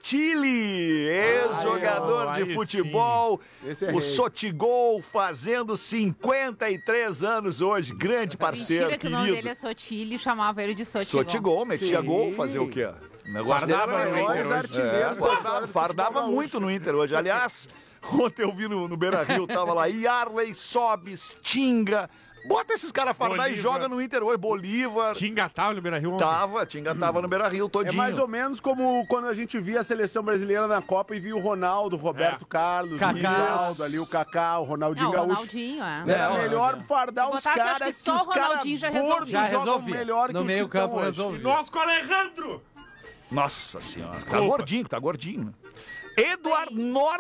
Speaker 19: Sotile, ex-jogador
Speaker 21: Ai,
Speaker 19: de
Speaker 21: aí
Speaker 19: futebol.
Speaker 23: Esse é
Speaker 19: O
Speaker 23: rei.
Speaker 19: Sotigol fazendo cinquenta e três anos hoje. Grande parceiro,
Speaker 22: Mentira que o nome
Speaker 19: querido.
Speaker 22: dele é Sotile e chamava ele de Sotigol.
Speaker 19: Sotigol, metia
Speaker 23: Sim.
Speaker 19: gol, fazer o quê? O negócio
Speaker 3: Fardava
Speaker 19: dele
Speaker 3: no
Speaker 19: era
Speaker 3: Inter
Speaker 19: legal.
Speaker 3: hoje.
Speaker 23: artilheiros
Speaker 19: É,
Speaker 23: da história
Speaker 19: fardava,
Speaker 23: do
Speaker 19: fardava
Speaker 23: futebol
Speaker 19: muito no Inter hoje. Aliás, ontem eu vi no, no Beira-Rio, tava lá, Yarley, Sobis, Tinga. Bota esses caras fardar e
Speaker 21: Bolívar.
Speaker 19: joga no Inter hoje. Bolívar.
Speaker 21: Te engatava no Beira-Rio ontem.
Speaker 19: Tava, Tinga tava no Beira-Rio
Speaker 23: É
Speaker 19: todinho.
Speaker 23: mais ou menos como quando a gente via a seleção brasileira na Copa e via o Ronaldo, o Roberto
Speaker 21: É.
Speaker 23: Carlos,
Speaker 20: Kaká.
Speaker 23: o Rinaldo ali, o Kaká, o Ronaldinho
Speaker 22: Não, o
Speaker 23: Gaúcho.
Speaker 22: Ronaldinho, é.
Speaker 23: Era
Speaker 20: É,
Speaker 23: melhor
Speaker 20: é.
Speaker 23: fardar
Speaker 22: Se
Speaker 23: os
Speaker 22: botasse, acho
Speaker 23: caras
Speaker 22: que só
Speaker 23: os
Speaker 22: o Ronaldinho já
Speaker 23: caras gordos
Speaker 22: resolvia.
Speaker 20: Já
Speaker 23: jogam
Speaker 20: resolvia.
Speaker 23: melhor que
Speaker 20: No
Speaker 23: os
Speaker 20: meio
Speaker 23: que tão
Speaker 20: campo
Speaker 23: hoje.
Speaker 20: resolvia.
Speaker 21: Nosso Alejandro!
Speaker 19: Nossa senhora. Tá
Speaker 21: Desculpa.
Speaker 19: gordinho, tá gordinho. Edward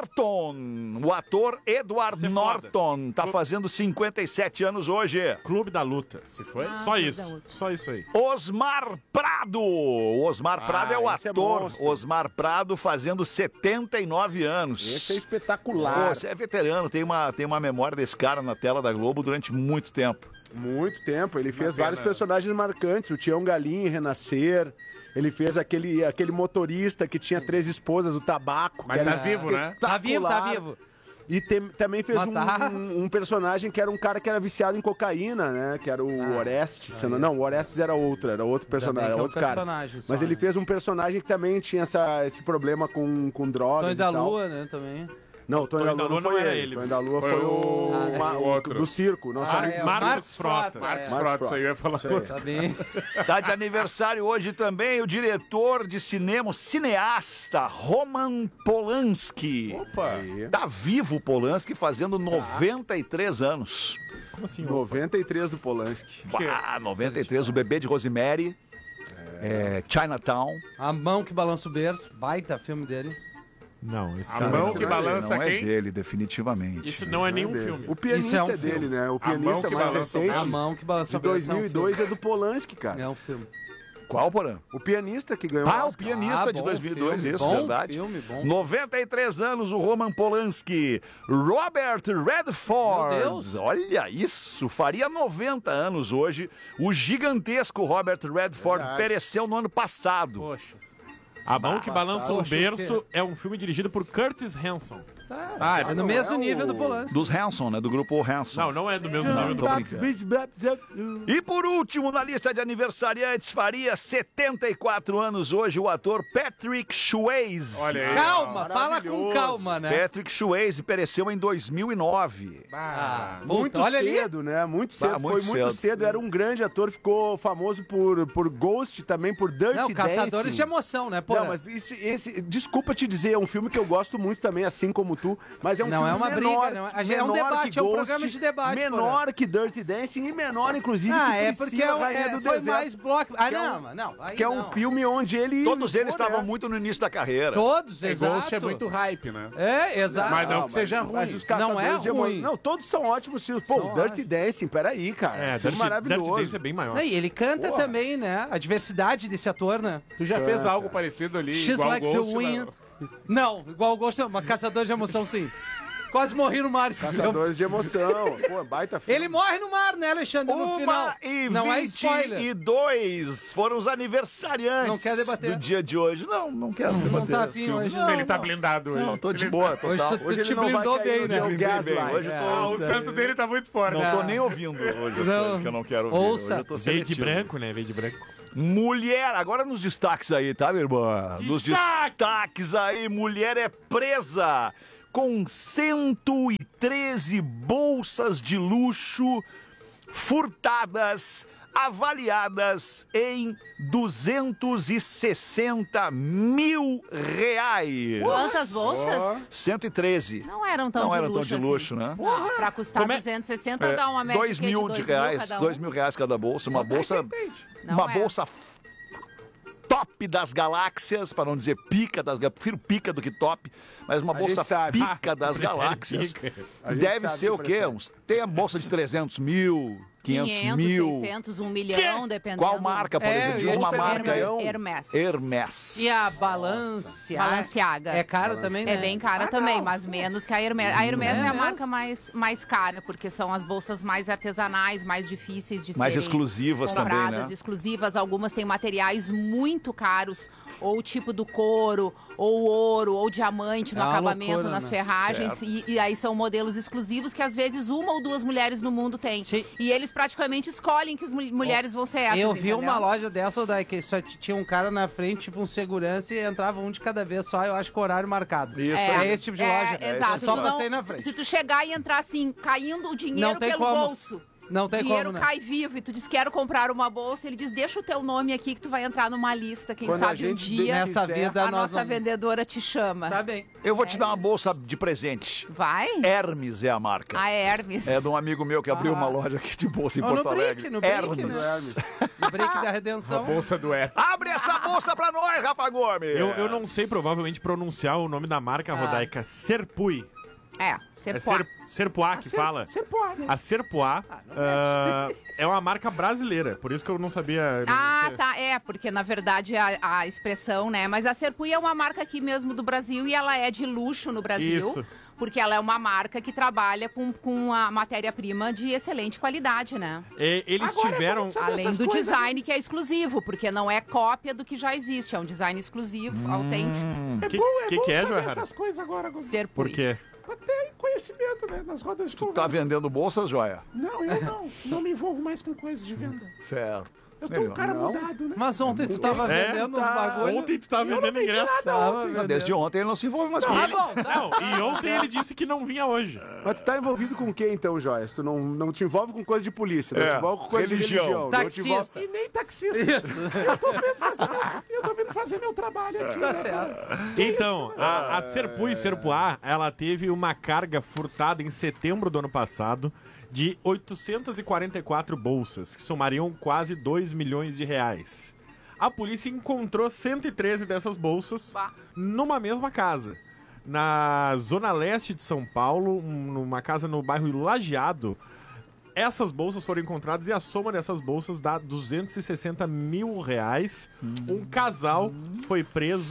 Speaker 19: Norton, o ator Edward
Speaker 21: Você é
Speaker 19: Norton, tá fazendo cinquenta e sete anos hoje.
Speaker 21: Clube da Luta. Se foi?
Speaker 22: Ah,
Speaker 21: Só
Speaker 22: Clube
Speaker 21: isso.
Speaker 22: da Luta.
Speaker 21: Só isso aí.
Speaker 19: Osmar Prado. O Osmar
Speaker 23: Ah,
Speaker 19: Prado é o
Speaker 23: esse é
Speaker 19: ator.
Speaker 23: monstro.
Speaker 19: Osmar Prado fazendo setenta e nove anos.
Speaker 23: Esse é
Speaker 19: Pô,
Speaker 23: espetacular.
Speaker 19: você é veterano, tem uma, tem uma memória desse cara na tela da Globo durante muito tempo.
Speaker 23: Muito tempo. Ele fez
Speaker 3: pena.
Speaker 23: vários personagens marcantes. O Tião Galinha em Renascer. Ele fez aquele, aquele motorista que tinha três esposas, o Tabaco.
Speaker 3: Mas
Speaker 23: que era
Speaker 3: tá vivo, né?
Speaker 20: Tá vivo, tá
Speaker 23: espetacular.
Speaker 20: vivo.
Speaker 23: E tem- também fez um,
Speaker 20: Matar.
Speaker 23: um- um personagem que era um cara que era viciado em cocaína, né? Que era o Orestes. se eu não, não, o Orestes era outro, era outro personagem,
Speaker 20: bem que é um
Speaker 23: outro cara.
Speaker 20: personagem só,
Speaker 23: Mas ele
Speaker 20: né?
Speaker 23: fez um personagem que também tinha essa, esse problema com, com drogas.
Speaker 20: Tony
Speaker 23: e
Speaker 20: da
Speaker 23: tal.
Speaker 20: Lua, né, também.
Speaker 23: Não, o Tony, da Lua não foi
Speaker 3: era
Speaker 23: ele.
Speaker 3: ele.
Speaker 23: Tony da Lua
Speaker 3: Foi
Speaker 23: foi,
Speaker 3: o-
Speaker 23: o,
Speaker 3: Ah,
Speaker 23: ma-
Speaker 3: é.
Speaker 23: o
Speaker 3: outro.
Speaker 23: do circo. Não
Speaker 20: Ah,
Speaker 23: sabe?
Speaker 20: é, o
Speaker 3: Marcos,
Speaker 20: Marcos
Speaker 3: Frota.
Speaker 20: Frota,
Speaker 3: Marcos
Speaker 20: é.
Speaker 3: Frota, isso aí eu ia falar.
Speaker 23: Isso aí.
Speaker 20: Tá bem.
Speaker 19: Tá de aniversário hoje também o diretor de cinema, o cineasta Roman Polanski.
Speaker 23: Opa!
Speaker 19: Tá vivo o Polanski fazendo noventa e três anos.
Speaker 3: Como assim?
Speaker 23: noventa e três do Polanski.
Speaker 19: Ah, noventa e três, o bebê de Rosemary, é, Chinatown.
Speaker 20: A Mão que Balança o Berço, baita filme dele.
Speaker 21: Não, esse
Speaker 3: A
Speaker 21: cara...
Speaker 3: mão
Speaker 19: Esse
Speaker 3: que
Speaker 19: não é-
Speaker 3: balança
Speaker 19: não é
Speaker 3: quem?
Speaker 19: dele, definitivamente.
Speaker 3: Isso não é nenhum
Speaker 23: dele.
Speaker 3: filme.
Speaker 23: O pianista
Speaker 20: Isso é um
Speaker 23: é dele,
Speaker 20: filme.
Speaker 23: né? O
Speaker 3: A
Speaker 23: pianista
Speaker 3: Mão que
Speaker 23: mais
Speaker 3: Balança o
Speaker 23: recente.
Speaker 20: A Mão que Balança
Speaker 23: De
Speaker 20: o Berço
Speaker 23: dois mil e dois é do Polanski, cara.
Speaker 20: É um filme.
Speaker 19: Qual, Porã?
Speaker 23: O pianista que ganhou
Speaker 19: Ah, o
Speaker 23: Oscar.
Speaker 19: pianista
Speaker 20: Ah,
Speaker 19: de
Speaker 20: bom
Speaker 19: dois mil e dois,
Speaker 20: filme,
Speaker 19: isso,
Speaker 20: bom
Speaker 19: verdade.
Speaker 20: filme, bom.
Speaker 19: noventa e três anos, o Roman Polanski. Robert Redford.
Speaker 20: Meu Deus.
Speaker 19: Olha isso, faria noventa anos hoje. O gigantesco Robert Redford
Speaker 23: Verdade.
Speaker 19: pereceu no ano passado.
Speaker 3: Poxa.
Speaker 21: A Mão que Balança o
Speaker 20: Poxa,
Speaker 21: Berço é um filme dirigido por Curtis Hanson.
Speaker 20: Tá,
Speaker 3: Ah,
Speaker 20: é no
Speaker 23: não
Speaker 20: mesmo
Speaker 23: é o-
Speaker 20: nível do Polanski.
Speaker 19: Dos Hanson, né? Do grupo Hanson.
Speaker 21: Não, não é do mesmo
Speaker 19: Não,
Speaker 21: nível do
Speaker 19: tô brincando. E por último, na lista de aniversariantes, faria setenta e quatro anos hoje o ator Patrick Swayze.
Speaker 3: Olha aí.
Speaker 20: Calma, fala com
Speaker 23: Maravilhoso.
Speaker 20: calma, né?
Speaker 19: Patrick Swayze pereceu em dois mil e nove.
Speaker 20: Ah,
Speaker 23: Muito
Speaker 20: olha ali.
Speaker 23: cedo, né? Muito cedo.
Speaker 19: Ah, muito
Speaker 23: Foi muito
Speaker 19: cedo.
Speaker 23: cedo. Era um grande ator, ficou famoso por, por Ghost, também por Dirty
Speaker 20: Não,
Speaker 23: Dancing.
Speaker 20: Caçadores de Emoção, né, pô?
Speaker 23: Não, mas isso, esse, desculpa te dizer, é um filme que eu gosto muito também, assim como tu, mas é um
Speaker 20: Não
Speaker 23: filme
Speaker 20: é uma briga,
Speaker 23: menor,
Speaker 20: não é- a gente- é um
Speaker 23: menor
Speaker 20: debate,
Speaker 23: que
Speaker 20: é um
Speaker 23: Ghost,
Speaker 20: programa de debate,
Speaker 23: menor que Dirty Dancing e menor, inclusive,
Speaker 20: Ah,
Speaker 23: que
Speaker 20: é
Speaker 23: Priscila,
Speaker 20: porque é, um-
Speaker 23: Rainha
Speaker 20: é,
Speaker 23: do
Speaker 20: foi
Speaker 23: Deserto,
Speaker 20: mais bloco. Ah,
Speaker 23: que é um-
Speaker 20: não, não. Aí
Speaker 23: que é um
Speaker 20: não.
Speaker 23: filme onde ele...
Speaker 19: Todos eles
Speaker 23: lutou,
Speaker 19: estavam
Speaker 23: né?
Speaker 19: muito no início da carreira.
Speaker 20: Todos,
Speaker 3: É,
Speaker 20: exato.
Speaker 3: Ghost é muito hype, né?
Speaker 20: É, exato.
Speaker 3: Mas não que seja
Speaker 23: mas
Speaker 3: ruim.
Speaker 23: os Caçadores
Speaker 20: Não é
Speaker 23: de Emo-
Speaker 20: ruim.
Speaker 23: Não, todos são ótimos filmes. Pô,
Speaker 20: São
Speaker 23: Dirty Dancing, peraí, cara.
Speaker 21: É,
Speaker 23: filme
Speaker 21: Dirty,
Speaker 23: maravilhoso.
Speaker 21: Dirty Dancing é bem maior.
Speaker 20: Não, e ele canta
Speaker 23: Pô.
Speaker 20: também, né? A diversidade desse ator, né?
Speaker 3: Tu já fez
Speaker 23: Canta.
Speaker 3: algo parecido ali,
Speaker 20: She's
Speaker 3: igual
Speaker 20: like
Speaker 3: Ghost,
Speaker 20: the wind.
Speaker 3: não?
Speaker 20: Não, igual o Ghost, uma Caçador de Emoção, sim. Quase morri no mar. esse filme.
Speaker 23: Caçadores de Emoção. Pô, baita filme.
Speaker 20: Ele morre no mar, né, Alexandre? No final.
Speaker 19: Uma e
Speaker 20: Não é
Speaker 19: vinte
Speaker 20: spoiler.
Speaker 19: e dois foram os aniversariantes
Speaker 20: Não quer debater.
Speaker 19: do dia de hoje. Não, não quero debater.
Speaker 20: tá afim
Speaker 19: filme.
Speaker 20: hoje.
Speaker 19: Não,
Speaker 3: Ele tá
Speaker 19: não.
Speaker 3: blindado hoje.
Speaker 19: Não, tô de
Speaker 3: Ele-
Speaker 19: boa,
Speaker 20: Hoje
Speaker 19: total.
Speaker 20: tu,
Speaker 23: Hoje
Speaker 20: tu
Speaker 23: ele
Speaker 20: te
Speaker 23: não vai
Speaker 20: blindou
Speaker 23: cair
Speaker 20: bem,
Speaker 23: no
Speaker 20: né?
Speaker 23: Deu
Speaker 19: Me blindei bem.
Speaker 23: Gaslight.
Speaker 19: Hoje eu tô-
Speaker 3: Ah, o santo dele tá muito forte.
Speaker 19: Não tô nem ouvindo hoje as
Speaker 20: Não.
Speaker 19: coisas que eu não quero ouvir.
Speaker 20: Ouça.
Speaker 19: Hoje eu tô
Speaker 21: Veio de
Speaker 19: seletivo.
Speaker 21: branco, né? Veio de branco.
Speaker 19: Mulher, agora nos destaques aí, tá, minha irmã? Nos destaques aí, mulher é presa com cento e treze bolsas de luxo furtadas, avaliadas em duzentos e sessenta mil reais.
Speaker 22: Quantas bolsas?
Speaker 19: cento e treze.
Speaker 22: Não eram tão
Speaker 19: Não
Speaker 22: de
Speaker 19: eram
Speaker 22: luxo
Speaker 19: tão de
Speaker 22: assim.
Speaker 19: luxo, né?
Speaker 22: Não, pra custar
Speaker 21: Como é-
Speaker 22: duzentos e sessenta,
Speaker 19: É,
Speaker 22: dá uma média
Speaker 19: dois
Speaker 22: que
Speaker 19: mil
Speaker 22: de
Speaker 19: de
Speaker 22: dois mil
Speaker 19: reais,
Speaker 22: cada um.
Speaker 19: dois mil reais cada bolsa, uma bolsa, uma
Speaker 22: Não é.
Speaker 19: bolsa f- top das galáxias, para não dizer pica das galáxias, prefiro pica do que top, mas uma
Speaker 23: A
Speaker 19: bolsa
Speaker 23: gente sabe.
Speaker 19: pica das
Speaker 21: Prefere
Speaker 19: galáxias.
Speaker 21: pica.
Speaker 23: A gente
Speaker 19: Deve
Speaker 23: sabe
Speaker 19: ser
Speaker 23: que
Speaker 19: o quê?
Speaker 23: prefere.
Speaker 19: Uns, tem a bolsa de trezentos mil, quinhentos
Speaker 22: quinhentos,
Speaker 19: mil.
Speaker 22: seiscentos, um milhão, dependendo.
Speaker 19: Qual marca, por
Speaker 20: É,
Speaker 19: exemplo?
Speaker 20: eu
Speaker 19: Diz
Speaker 20: ia
Speaker 19: uma
Speaker 20: te
Speaker 19: marca aí.
Speaker 22: Hermes. Hermes.
Speaker 19: Hermes.
Speaker 20: E a Balenciaga.
Speaker 22: Balenciaga.
Speaker 20: É cara também, né?
Speaker 22: É bem cara também, mas menos que a Hermes. A Hermes
Speaker 20: É
Speaker 22: é, a
Speaker 20: mesmo?
Speaker 22: marca mais, mais cara, porque são as bolsas mais artesanais, mais difíceis de
Speaker 19: Mais
Speaker 22: serem
Speaker 19: exclusivas também,
Speaker 22: compradas,
Speaker 19: né?
Speaker 22: exclusivas. Algumas têm materiais muito caros, ou o tipo do couro, ou ouro, ou diamante no
Speaker 20: É uma
Speaker 22: acabamento,
Speaker 20: loucura,
Speaker 22: nas
Speaker 20: né?
Speaker 22: ferragens.
Speaker 19: Certo.
Speaker 22: E, e aí são modelos exclusivos que às vezes uma ou duas mulheres no mundo têm.
Speaker 20: Sim.
Speaker 22: E eles praticamente escolhem que as mul- mulheres vão ser essas,
Speaker 20: Eu vi
Speaker 22: entendeu?
Speaker 20: uma loja dessa, daí que só t- tinha um cara na frente, tipo um segurança, e entrava um de cada vez só, eu acho que o horário marcado.
Speaker 19: Isso
Speaker 20: é,
Speaker 19: aí.
Speaker 20: esse tipo de
Speaker 22: É,
Speaker 20: loja.
Speaker 22: exato.
Speaker 20: Eu só
Speaker 22: Tu não-
Speaker 20: passei na frente.
Speaker 22: Se tu chegar e entrar assim, caindo o dinheiro
Speaker 20: Não tem
Speaker 22: pelo
Speaker 20: como.
Speaker 22: bolso.
Speaker 20: Não tem
Speaker 22: O dinheiro
Speaker 20: como, né?
Speaker 22: cai vivo e tu diz, quero comprar uma bolsa. Ele diz, deixa o teu nome aqui que tu vai entrar numa lista. Quem
Speaker 23: Quando a
Speaker 22: sabe um
Speaker 23: gente
Speaker 22: dia
Speaker 20: Nessa vida
Speaker 22: a
Speaker 20: nós
Speaker 22: nossa
Speaker 20: não...
Speaker 22: vendedora te chama.
Speaker 20: Tá bem.
Speaker 19: Eu vou te dar uma bolsa de presente.
Speaker 22: Vai?
Speaker 19: Hermes é a marca.
Speaker 22: A Hermes.
Speaker 19: É de um amigo meu que abriu
Speaker 20: Ah.
Speaker 19: uma loja aqui de bolsa em
Speaker 20: Ou
Speaker 19: Porto
Speaker 20: no
Speaker 19: Alegre.
Speaker 20: Brick, no Brick,
Speaker 19: Hermes.
Speaker 20: né? No break da
Speaker 3: A
Speaker 20: redenção.
Speaker 3: bolsa do Hermes.
Speaker 19: Abre essa bolsa pra nós, Rafa Gomes.
Speaker 21: Eu, eu não sei provavelmente pronunciar o nome da marca
Speaker 22: Ah.
Speaker 21: Rodaica. Serpui.
Speaker 22: É,
Speaker 21: É
Speaker 22: Serpoá.
Speaker 21: Ser, Serpoá que fala.
Speaker 22: Serpoá, né?
Speaker 21: A Serpoá ah, é uma marca brasileira, por isso que eu não sabia. não
Speaker 22: Ah,
Speaker 21: sei.
Speaker 22: tá, é, porque na verdade a, a expressão, né? Mas a Serpui é uma marca aqui mesmo do Brasil e ela é de luxo no Brasil.
Speaker 21: Isso.
Speaker 22: Porque ela é uma marca que trabalha com, com a matéria-prima de excelente qualidade, né?
Speaker 21: E eles tiveram.
Speaker 22: Além do design que é exclusivo, porque não é cópia do que já existe, é um design exclusivo, autêntico.
Speaker 21: O que, que, que é, João Herrera?
Speaker 3: coisas agora.
Speaker 22: Serpui.
Speaker 21: Por quê?
Speaker 4: Até conhecimento, né? Nas rodas de
Speaker 19: Tu
Speaker 4: conversa.
Speaker 19: tá vendendo bolsas, Joia?
Speaker 4: Não, eu não. Não me envolvo mais com coisas de venda.
Speaker 19: Certo.
Speaker 4: Eu tô um cara
Speaker 19: Não.
Speaker 4: mudado, né?
Speaker 20: Mas ontem tu tava
Speaker 21: É,
Speaker 20: vendendo
Speaker 21: tá.
Speaker 20: uns bagulho.
Speaker 21: Ontem tu tava
Speaker 4: Eu não
Speaker 21: vendendo
Speaker 4: vendi
Speaker 21: ingresso.
Speaker 4: nada
Speaker 20: Tava
Speaker 4: ontem.
Speaker 20: vendendo.
Speaker 19: Desde ontem ele não se envolve mais com
Speaker 20: Tá
Speaker 19: ele.
Speaker 20: bom, tá.
Speaker 21: Não, e ontem ele disse que não vinha hoje.
Speaker 23: Mas tu tá envolvido com quem então, Joias? Tu não, não te envolve com coisa de polícia, não
Speaker 19: É,
Speaker 23: te envolve com coisa
Speaker 19: religião.
Speaker 23: de religião. não te envolve-
Speaker 20: Taxista.
Speaker 4: E nem taxista.
Speaker 20: Isso.
Speaker 4: Eu tô vendo fazer meu, eu tô vendo fazer meu trabalho aqui.
Speaker 20: Tá
Speaker 4: né?
Speaker 20: certo.
Speaker 21: Então, a, a Serpu e Serpuá, ela teve uma carga furtada em setembro do ano passado de oitocentas e quarenta e quatro bolsas, que somariam quase dois milhões de reais. A polícia encontrou cento e treze dessas bolsas
Speaker 22: Bah.
Speaker 21: numa mesma casa. Na zona leste de São Paulo, um- numa casa no bairro Lajeado. Essas bolsas foram encontradas e a soma dessas bolsas dá duzentos e sessenta mil reais. Um casal foi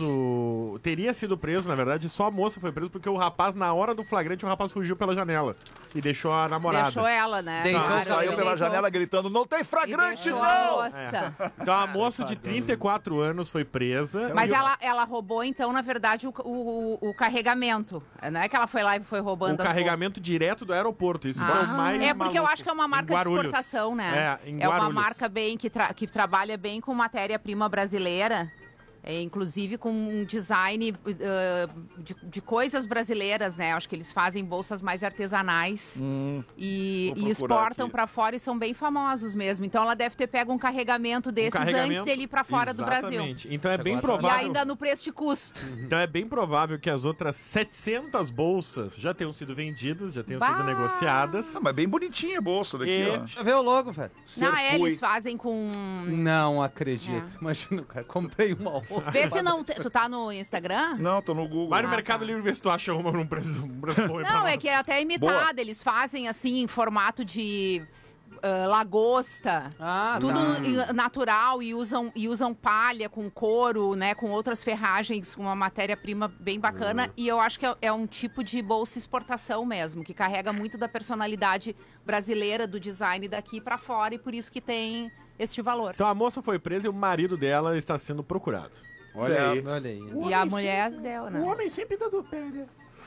Speaker 21: preso, teria sido preso, na verdade, só a moça foi presa porque o rapaz, na hora do flagrante, o rapaz fugiu pela janela e deixou a namorada.
Speaker 22: Deixou ela, né?
Speaker 20: Deitou,
Speaker 22: Claro,
Speaker 19: Saiu
Speaker 22: ele
Speaker 19: pela
Speaker 22: deitou
Speaker 19: janela gritando, não tem
Speaker 22: e
Speaker 19: flagrante,
Speaker 22: deixou a
Speaker 19: não!
Speaker 22: moça.
Speaker 21: Então a moça de trinta e quatro anos foi presa.
Speaker 22: Mas
Speaker 21: E o-
Speaker 22: ela, ela roubou, então, na verdade, o, o, o carregamento. Não é que ela foi lá e foi
Speaker 21: o
Speaker 22: roubando as
Speaker 21: carregamento direto do aeroporto. Isso que é o
Speaker 22: Ah,
Speaker 21: mais
Speaker 22: é porque eu
Speaker 21: maluco.
Speaker 22: acho que é uma
Speaker 21: Em
Speaker 22: marca de
Speaker 21: Guarulhos.
Speaker 22: exportação, né?
Speaker 21: É, em
Speaker 22: É uma
Speaker 21: Guarulhos.
Speaker 22: marca bem que, tra- que trabalha bem com matéria-prima brasileira. É, inclusive com um design uh, de, de coisas brasileiras, né? Acho que eles fazem bolsas mais artesanais
Speaker 19: Hum,
Speaker 22: e,
Speaker 19: vou
Speaker 22: e
Speaker 19: procurar
Speaker 22: exportam
Speaker 19: aqui.
Speaker 22: pra fora e são bem famosos mesmo. Então ela deve ter pego um carregamento desses
Speaker 21: carregamento,
Speaker 22: antes dele ir pra fora do Brasil.
Speaker 21: exatamente. Então é bem
Speaker 22: E
Speaker 21: provável.
Speaker 22: ainda no preço de custo.
Speaker 21: Então é bem provável que as outras setecentas bolsas já tenham sido vendidas, já tenham
Speaker 22: Bah!
Speaker 21: sido negociadas.
Speaker 19: Ah, mas bem bonitinha a bolsa daqui,
Speaker 21: E-
Speaker 19: ó.
Speaker 20: Deixa eu ver o logo, velho.
Speaker 22: Não, é, eles fazem com...
Speaker 20: Não acredito. Imagina, cara, comprei uma outra.
Speaker 22: Vê se não... te- Tu tá no Instagram?
Speaker 19: Não, tô no Google.
Speaker 21: Vai no
Speaker 22: Ah,
Speaker 21: Mercado
Speaker 22: tá.
Speaker 21: Livre ver se tu acha uma num preço, um preço bom aí pra
Speaker 22: Não,
Speaker 21: nós.
Speaker 22: é que é até imitado. Eles fazem assim em formato de ah, lagosta.
Speaker 20: Ah,
Speaker 22: tudo
Speaker 20: tá.
Speaker 22: em- natural e usam, e usam palha com couro, né? Com outras ferragens, com uma matéria-prima bem bacana.
Speaker 20: Hum.
Speaker 22: E eu acho que é, é um tipo de bolsa exportação mesmo, que carrega muito da personalidade brasileira, do design daqui pra fora, e por isso que tem este valor.
Speaker 21: Então a moça foi presa e o marido dela está sendo procurado.
Speaker 23: Olha aí.
Speaker 20: Olha aí.
Speaker 4: O
Speaker 22: E a
Speaker 4: homem
Speaker 22: mulher
Speaker 4: sempre-
Speaker 22: deu,
Speaker 4: O
Speaker 22: né?
Speaker 4: homem sempre dá do pé, né?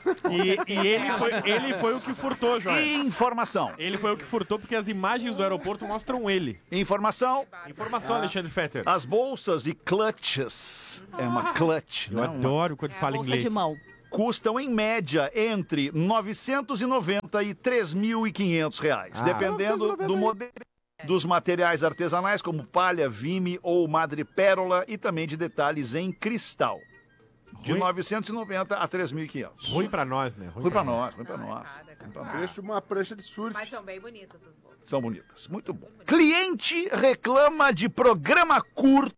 Speaker 21: E, e ele, foi, ele foi o que furtou, Joia.
Speaker 19: Informação.
Speaker 21: Ele foi o que furtou porque as imagens do aeroporto mostram ele.
Speaker 19: Informação.
Speaker 21: Informação, Alexandre Fetter.
Speaker 19: As bolsas de clutches. É uma clutch,
Speaker 21: Eu
Speaker 19: né? Uma-
Speaker 21: adoro quando
Speaker 22: É a
Speaker 21: fala
Speaker 22: bolsa
Speaker 21: inglês.
Speaker 22: de mão.
Speaker 19: Custam em média entre novecentos e noventa e três mil e quinhentos reais,
Speaker 21: Ah.
Speaker 19: dependendo do modelo, dos materiais artesanais como palha, vime ou madrepérola e também de detalhes em cristal. De
Speaker 21: Ruim.
Speaker 19: novecentos e noventa a três mil e quinhentos.
Speaker 21: Ruim pra nós, né?
Speaker 19: Ruim pra nós, ruim pra nós. Ruim pra nós.
Speaker 23: Preço de uma prancha de surf.
Speaker 22: Mas são bem bonitas as bolsas.
Speaker 19: São bonitas, muito bom. Cliente reclama de programa curto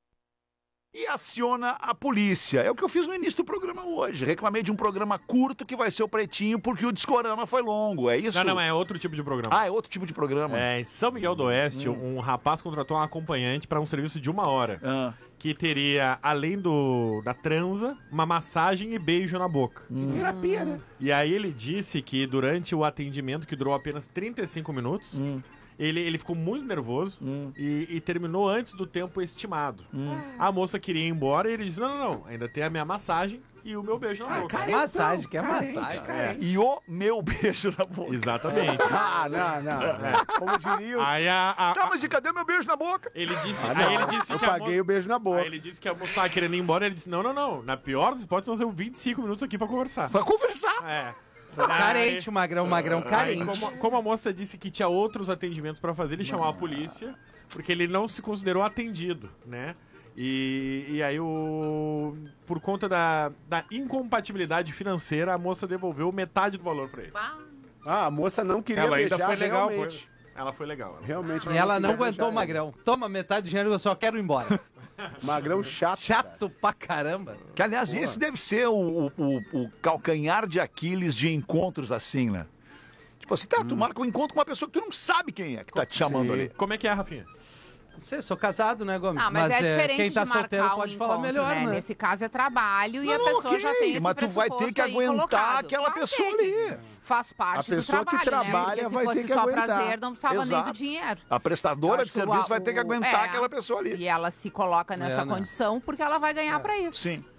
Speaker 19: e aciona a polícia. É o que eu fiz no início do programa hoje. Reclamei de um programa curto que vai ser o Pretinho porque o Discorama foi longo, é isso?
Speaker 21: Não, não, é outro tipo de programa.
Speaker 19: Ah, é outro tipo de programa.
Speaker 21: É, em São Miguel do Oeste, um rapaz contratou um acompanhante para um serviço de uma hora.
Speaker 19: Ah.
Speaker 21: Que teria, além do da transa, uma massagem e beijo na boca.
Speaker 4: Terapia, né?
Speaker 21: E aí ele disse que durante o atendimento, que durou apenas trinta e cinco minutos, ele, ele ficou muito nervoso e, e terminou antes do tempo estimado. A moça queria ir embora e ele disse, não, não, não, ainda tem a minha massagem e o meu beijo na boca.
Speaker 20: É massagem, que é
Speaker 4: Carente,
Speaker 20: massagem.
Speaker 21: É,
Speaker 19: E o meu beijo na boca.
Speaker 21: exatamente.
Speaker 23: Ah, não, não. Como diria o...
Speaker 21: Aí a, a-
Speaker 19: Tá, mas e cadê meu beijo na boca?
Speaker 21: ele disse,
Speaker 23: Ah,
Speaker 21: aí
Speaker 23: não.
Speaker 21: ele disse
Speaker 23: Eu
Speaker 21: que a
Speaker 23: paguei
Speaker 21: mo-
Speaker 23: o beijo na boca.
Speaker 21: Aí ele disse que a moça tava querendo ir embora, ele disse, não, não, não, na pior das hipóteses nós temos vinte e cinco minutos aqui pra conversar.
Speaker 19: Pra conversar.
Speaker 21: É.
Speaker 20: Carente, magrão, magrão,
Speaker 21: Aí,
Speaker 20: carente.
Speaker 21: como, como a moça disse que tinha outros atendimentos pra fazer, ele chamou a polícia, porque ele não se considerou atendido, né? E, e aí, o, por conta da, da incompatibilidade financeira, a moça devolveu metade do valor pra ele.
Speaker 23: Ah, a moça não queria
Speaker 21: Ela ainda
Speaker 23: beijar
Speaker 21: foi legal,
Speaker 23: realmente.
Speaker 21: Ela foi legal. Ela.
Speaker 23: Realmente.
Speaker 20: E ela não
Speaker 23: queria
Speaker 20: aguentou o
Speaker 23: beijar
Speaker 20: magrão. Toma metade do dinheiro, eu só quero ir embora.
Speaker 23: ele. Magrão chato.
Speaker 20: Chato pra caramba.
Speaker 19: Que, aliás, esse deve ser o, o, o calcanhar de Aquiles de encontros assim, né? Tipo assim, tá, tu marca um encontro com uma pessoa que tu não sabe quem é que tá te chamando ali.
Speaker 21: Como é que é, Rafinha?
Speaker 20: Não sei, sou casado, né, Gomes?
Speaker 22: Ah, mas, é diferente
Speaker 20: quem tá
Speaker 22: de marcar
Speaker 20: solteiro
Speaker 22: um
Speaker 20: pode falar
Speaker 22: encontro,
Speaker 20: melhor,
Speaker 22: né?
Speaker 20: né?
Speaker 22: Nesse caso é trabalho e
Speaker 19: Não,
Speaker 22: a
Speaker 19: não,
Speaker 22: pessoa
Speaker 19: ok,
Speaker 22: já tem esse
Speaker 19: mas tu vai ter
Speaker 22: pressuposto
Speaker 19: que
Speaker 22: aí
Speaker 19: aguentar
Speaker 22: colocado.
Speaker 19: aquela
Speaker 22: Claro
Speaker 19: pessoa
Speaker 22: tem.
Speaker 19: ali.
Speaker 22: Faz parte
Speaker 23: A pessoa
Speaker 22: do
Speaker 23: que
Speaker 22: trabalho,
Speaker 23: trabalha
Speaker 22: né? Porque
Speaker 23: vai
Speaker 22: se
Speaker 23: ter
Speaker 22: fosse
Speaker 23: que
Speaker 22: só
Speaker 23: aguentar.
Speaker 22: prazer, não precisava nem
Speaker 19: Exato.
Speaker 22: do dinheiro.
Speaker 19: A prestadora de
Speaker 22: Acho
Speaker 19: serviço
Speaker 22: a-
Speaker 19: vai ter que
Speaker 22: o-
Speaker 19: aguentar
Speaker 22: é.
Speaker 19: aquela pessoa ali.
Speaker 22: E ela se coloca nessa
Speaker 20: É, né?
Speaker 22: condição porque ela vai ganhar pra isso.
Speaker 19: Sim.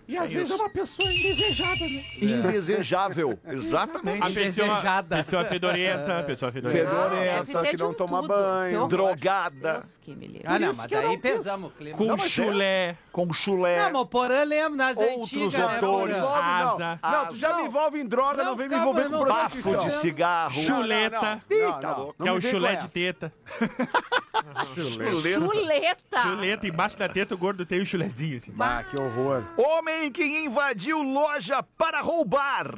Speaker 4: E às
Speaker 19: É
Speaker 4: vezes
Speaker 19: isso.
Speaker 4: é uma pessoa indesejada, né?
Speaker 19: Indesejável, exatamente.
Speaker 21: A pessoa, pessoa fedorenta, pessoa fedorenta.
Speaker 19: Fedorenta, que não toma banho, drogada.
Speaker 22: Deus que me livre.
Speaker 20: Ah, não,
Speaker 19: Por isso
Speaker 20: mas
Speaker 19: que eu
Speaker 20: daí
Speaker 19: não penso.
Speaker 20: pesamos o clima.
Speaker 19: Com
Speaker 20: Não, mas
Speaker 19: chulé. Com chulé.
Speaker 20: Não, mas o Porã lembra nas
Speaker 19: Outros
Speaker 20: antigas, né,
Speaker 19: autores.
Speaker 20: Porã?
Speaker 19: Asa.
Speaker 23: Não, tu já me envolve em droga, não,
Speaker 20: Não,
Speaker 23: vem me
Speaker 20: calma,
Speaker 23: envolver com
Speaker 20: não,
Speaker 23: prostituição.
Speaker 19: Bafo de cigarro.
Speaker 21: Chuleta.
Speaker 23: Não, não,
Speaker 19: Ih,
Speaker 23: não,
Speaker 19: tá
Speaker 23: não,
Speaker 19: louco.
Speaker 23: não
Speaker 21: Que é
Speaker 23: me
Speaker 21: o
Speaker 23: vem
Speaker 21: chulé
Speaker 23: com
Speaker 21: de
Speaker 23: essa.
Speaker 21: teta.
Speaker 22: Chuleta.
Speaker 21: Chuleta, embaixo da teta o gordo tem o chulezinho assim.
Speaker 23: Ah, que horror.
Speaker 19: Homem que invadiu loja para roubar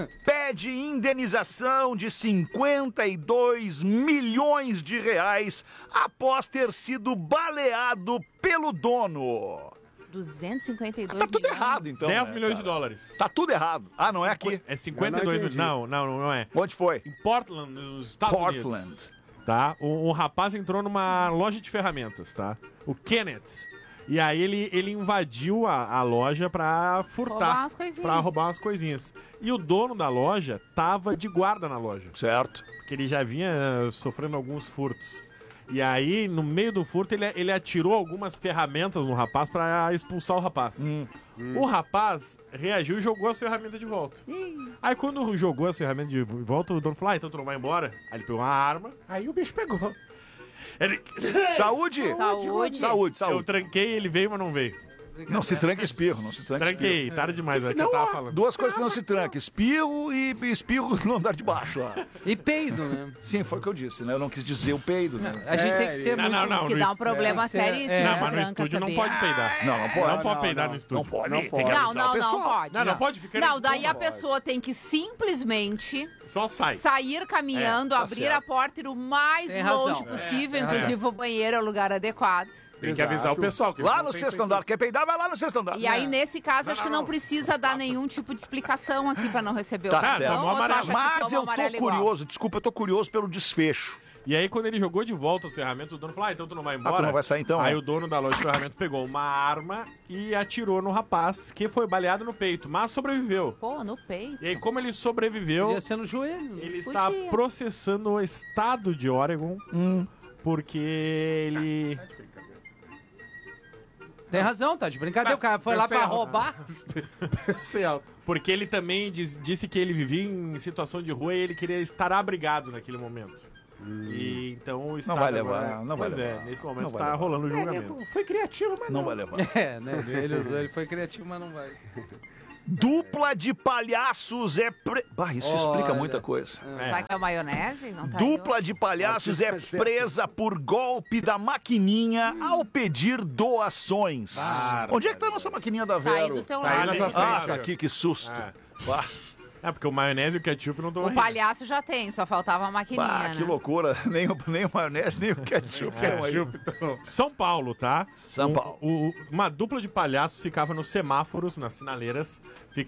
Speaker 19: pede indenização de cinquenta e dois milhões de reais após ter sido baleado pelo dono.
Speaker 22: duzentos e cinquenta e dois
Speaker 19: Tá tudo
Speaker 22: milhões.
Speaker 19: errado, então.
Speaker 21: dez
Speaker 19: né,
Speaker 21: milhões
Speaker 19: cara?
Speaker 21: de dólares.
Speaker 19: Tá tudo errado. Ah, não é aqui?
Speaker 21: É cinquenta e dois milhões. Não, não, não é.
Speaker 19: Onde foi?
Speaker 21: Em Portland, nos Estados
Speaker 19: Portland.
Speaker 21: Unidos. Tá? Um, um rapaz entrou numa loja de ferramentas, tá? O Kenneth. E aí ele, ele invadiu a, a loja pra furtar.
Speaker 22: Roubar umas coisinhas.
Speaker 21: Pra roubar umas coisinhas. E o dono da loja tava de guarda na loja.
Speaker 19: Certo.
Speaker 21: Porque ele já vinha eh, sofrendo alguns furtos. E aí, no meio do furto, ele, ele atirou algumas ferramentas no rapaz pra expulsar o rapaz.
Speaker 19: Hum.
Speaker 21: O rapaz reagiu e jogou as ferramentas de volta. Aí quando jogou as ferramentas de volta, o dono falou, ah, então tu não vai embora? Aí ele pegou uma arma.
Speaker 4: Aí o bicho pegou.
Speaker 21: Ele...
Speaker 19: Saúde!
Speaker 22: Saúde.
Speaker 19: Saúde, saúde.
Speaker 21: Eu tranquei, ele veio, mas não veio.
Speaker 19: Não se tranca espirro, não se tranca
Speaker 21: Tranquei,
Speaker 19: espirro.
Speaker 21: tarde demais, é o que
Speaker 19: Senão,
Speaker 21: eu tava
Speaker 19: ó,
Speaker 21: falando.
Speaker 19: Duas coisas que não se tranca, espirro e espirro no andar de baixo. Ó.
Speaker 20: E peido, né?
Speaker 19: Sim, foi o que eu disse, né? Eu não quis dizer o peido, né?
Speaker 20: A gente tem que ser
Speaker 21: Não,
Speaker 20: muito...
Speaker 21: não, não.
Speaker 22: Que
Speaker 21: no
Speaker 22: dá um
Speaker 21: es-
Speaker 22: problema
Speaker 20: é,
Speaker 22: seríssimo.
Speaker 20: é.
Speaker 21: Não,
Speaker 22: essa
Speaker 21: mas no
Speaker 22: tranca,
Speaker 21: estúdio não
Speaker 22: sabia?
Speaker 21: pode peidar.
Speaker 19: Não, não pode.
Speaker 21: Não pode
Speaker 23: não,
Speaker 21: peidar
Speaker 23: não.
Speaker 21: no estúdio.
Speaker 19: Não pode.
Speaker 23: Não
Speaker 19: Tem
Speaker 23: pode.
Speaker 19: que
Speaker 22: Não,
Speaker 19: avisar o
Speaker 22: não, não
Speaker 19: pessoal.
Speaker 22: pode.
Speaker 21: Não, não pode ficar
Speaker 22: Não,
Speaker 21: nesse
Speaker 22: daí a
Speaker 21: tom.
Speaker 22: pessoa tem que simplesmente
Speaker 21: Só sai.
Speaker 22: sair caminhando,
Speaker 19: É, tá
Speaker 22: abrir
Speaker 19: certo.
Speaker 22: a porta e ir o mais
Speaker 20: Tem
Speaker 22: longe
Speaker 20: razão.
Speaker 22: possível.
Speaker 21: É,
Speaker 22: Inclusive o banheiro é o lugar adequado.
Speaker 21: Tem que avisar o pessoal. que
Speaker 19: Lá
Speaker 21: não
Speaker 19: no
Speaker 21: tem
Speaker 19: sexto
Speaker 21: feito
Speaker 19: andar, quer peidar, vai lá no sexto andar.
Speaker 22: E aí, nesse caso,
Speaker 21: Não,
Speaker 22: acho
Speaker 21: não,
Speaker 22: que não
Speaker 21: não.
Speaker 22: precisa dar nenhum tipo de explicação aqui pra não receber o
Speaker 19: Tá
Speaker 22: cartão.
Speaker 19: certo.
Speaker 22: Ou tu
Speaker 21: amarelo.
Speaker 22: acha que
Speaker 19: Mas
Speaker 22: toma
Speaker 19: eu
Speaker 22: amarelo
Speaker 19: tô
Speaker 22: igual?
Speaker 19: curioso, desculpa, eu tô curioso pelo desfecho.
Speaker 21: E aí, quando ele jogou de volta as ferramentas, o dono falou, ah, então tu não vai embora?
Speaker 19: tu não vai sair, então,
Speaker 21: Aí
Speaker 19: é?
Speaker 21: o dono da loja de ferramentas pegou uma arma e atirou no rapaz, que foi baleado no peito, mas sobreviveu.
Speaker 22: Pô, no peito.
Speaker 21: E aí, como ele sobreviveu,
Speaker 20: Podia ser no joelho.
Speaker 21: ele está
Speaker 22: Podia.
Speaker 21: processando o estado de Oregon,
Speaker 19: Hum.
Speaker 21: porque ele...
Speaker 20: Tem razão, tá de brincadeira. O cara foi lá
Speaker 21: Pensei
Speaker 20: pra
Speaker 21: alto.
Speaker 20: roubar.
Speaker 21: Pensei alto. Porque ele também diz- disse que ele vivia em situação de rua e ele queria estar abrigado naquele momento. E então o estado
Speaker 19: vai levar,
Speaker 21: agora-
Speaker 19: não vai
Speaker 21: pois
Speaker 19: levar.
Speaker 21: é, nesse
Speaker 19: Não
Speaker 21: momento
Speaker 19: vai
Speaker 21: tá
Speaker 19: levar.
Speaker 21: rolando o
Speaker 4: É,
Speaker 21: julgamento.
Speaker 4: né, foi criativo, mas não.
Speaker 19: Não vai levar.
Speaker 20: É, né? Ele, usou, ele foi criativo, mas não vai.
Speaker 19: Dupla de palhaços é pre... Bah, isso explica
Speaker 20: Olha.
Speaker 19: muita coisa.
Speaker 22: Sabe que é maionese? Não tá
Speaker 19: Dupla de palhaços é presa por golpe da maquininha ao pedir doações.
Speaker 21: Para,
Speaker 19: Onde é que tá a nossa maquininha da
Speaker 22: Tá aí
Speaker 19: Vero?
Speaker 22: do teu
Speaker 21: Tá aí
Speaker 22: lado.
Speaker 21: na tua
Speaker 22: aí.
Speaker 19: Ah,
Speaker 21: frente,
Speaker 19: tá
Speaker 21: ó.
Speaker 19: aqui, que susto.
Speaker 21: É.
Speaker 19: Bah,
Speaker 21: É, porque o maionese e o ketchup não estão
Speaker 22: O palhaço já tem, só faltava a maquininha,
Speaker 19: bah,
Speaker 22: né?
Speaker 19: que loucura. Nem o, nem o maionese, nem o ketchup. estão aí.
Speaker 21: São Paulo, tá?
Speaker 19: São
Speaker 21: Um-
Speaker 19: Paulo.
Speaker 21: o- uma dupla de palhaços ficava nos semáforos, nas sinaleiras, fi-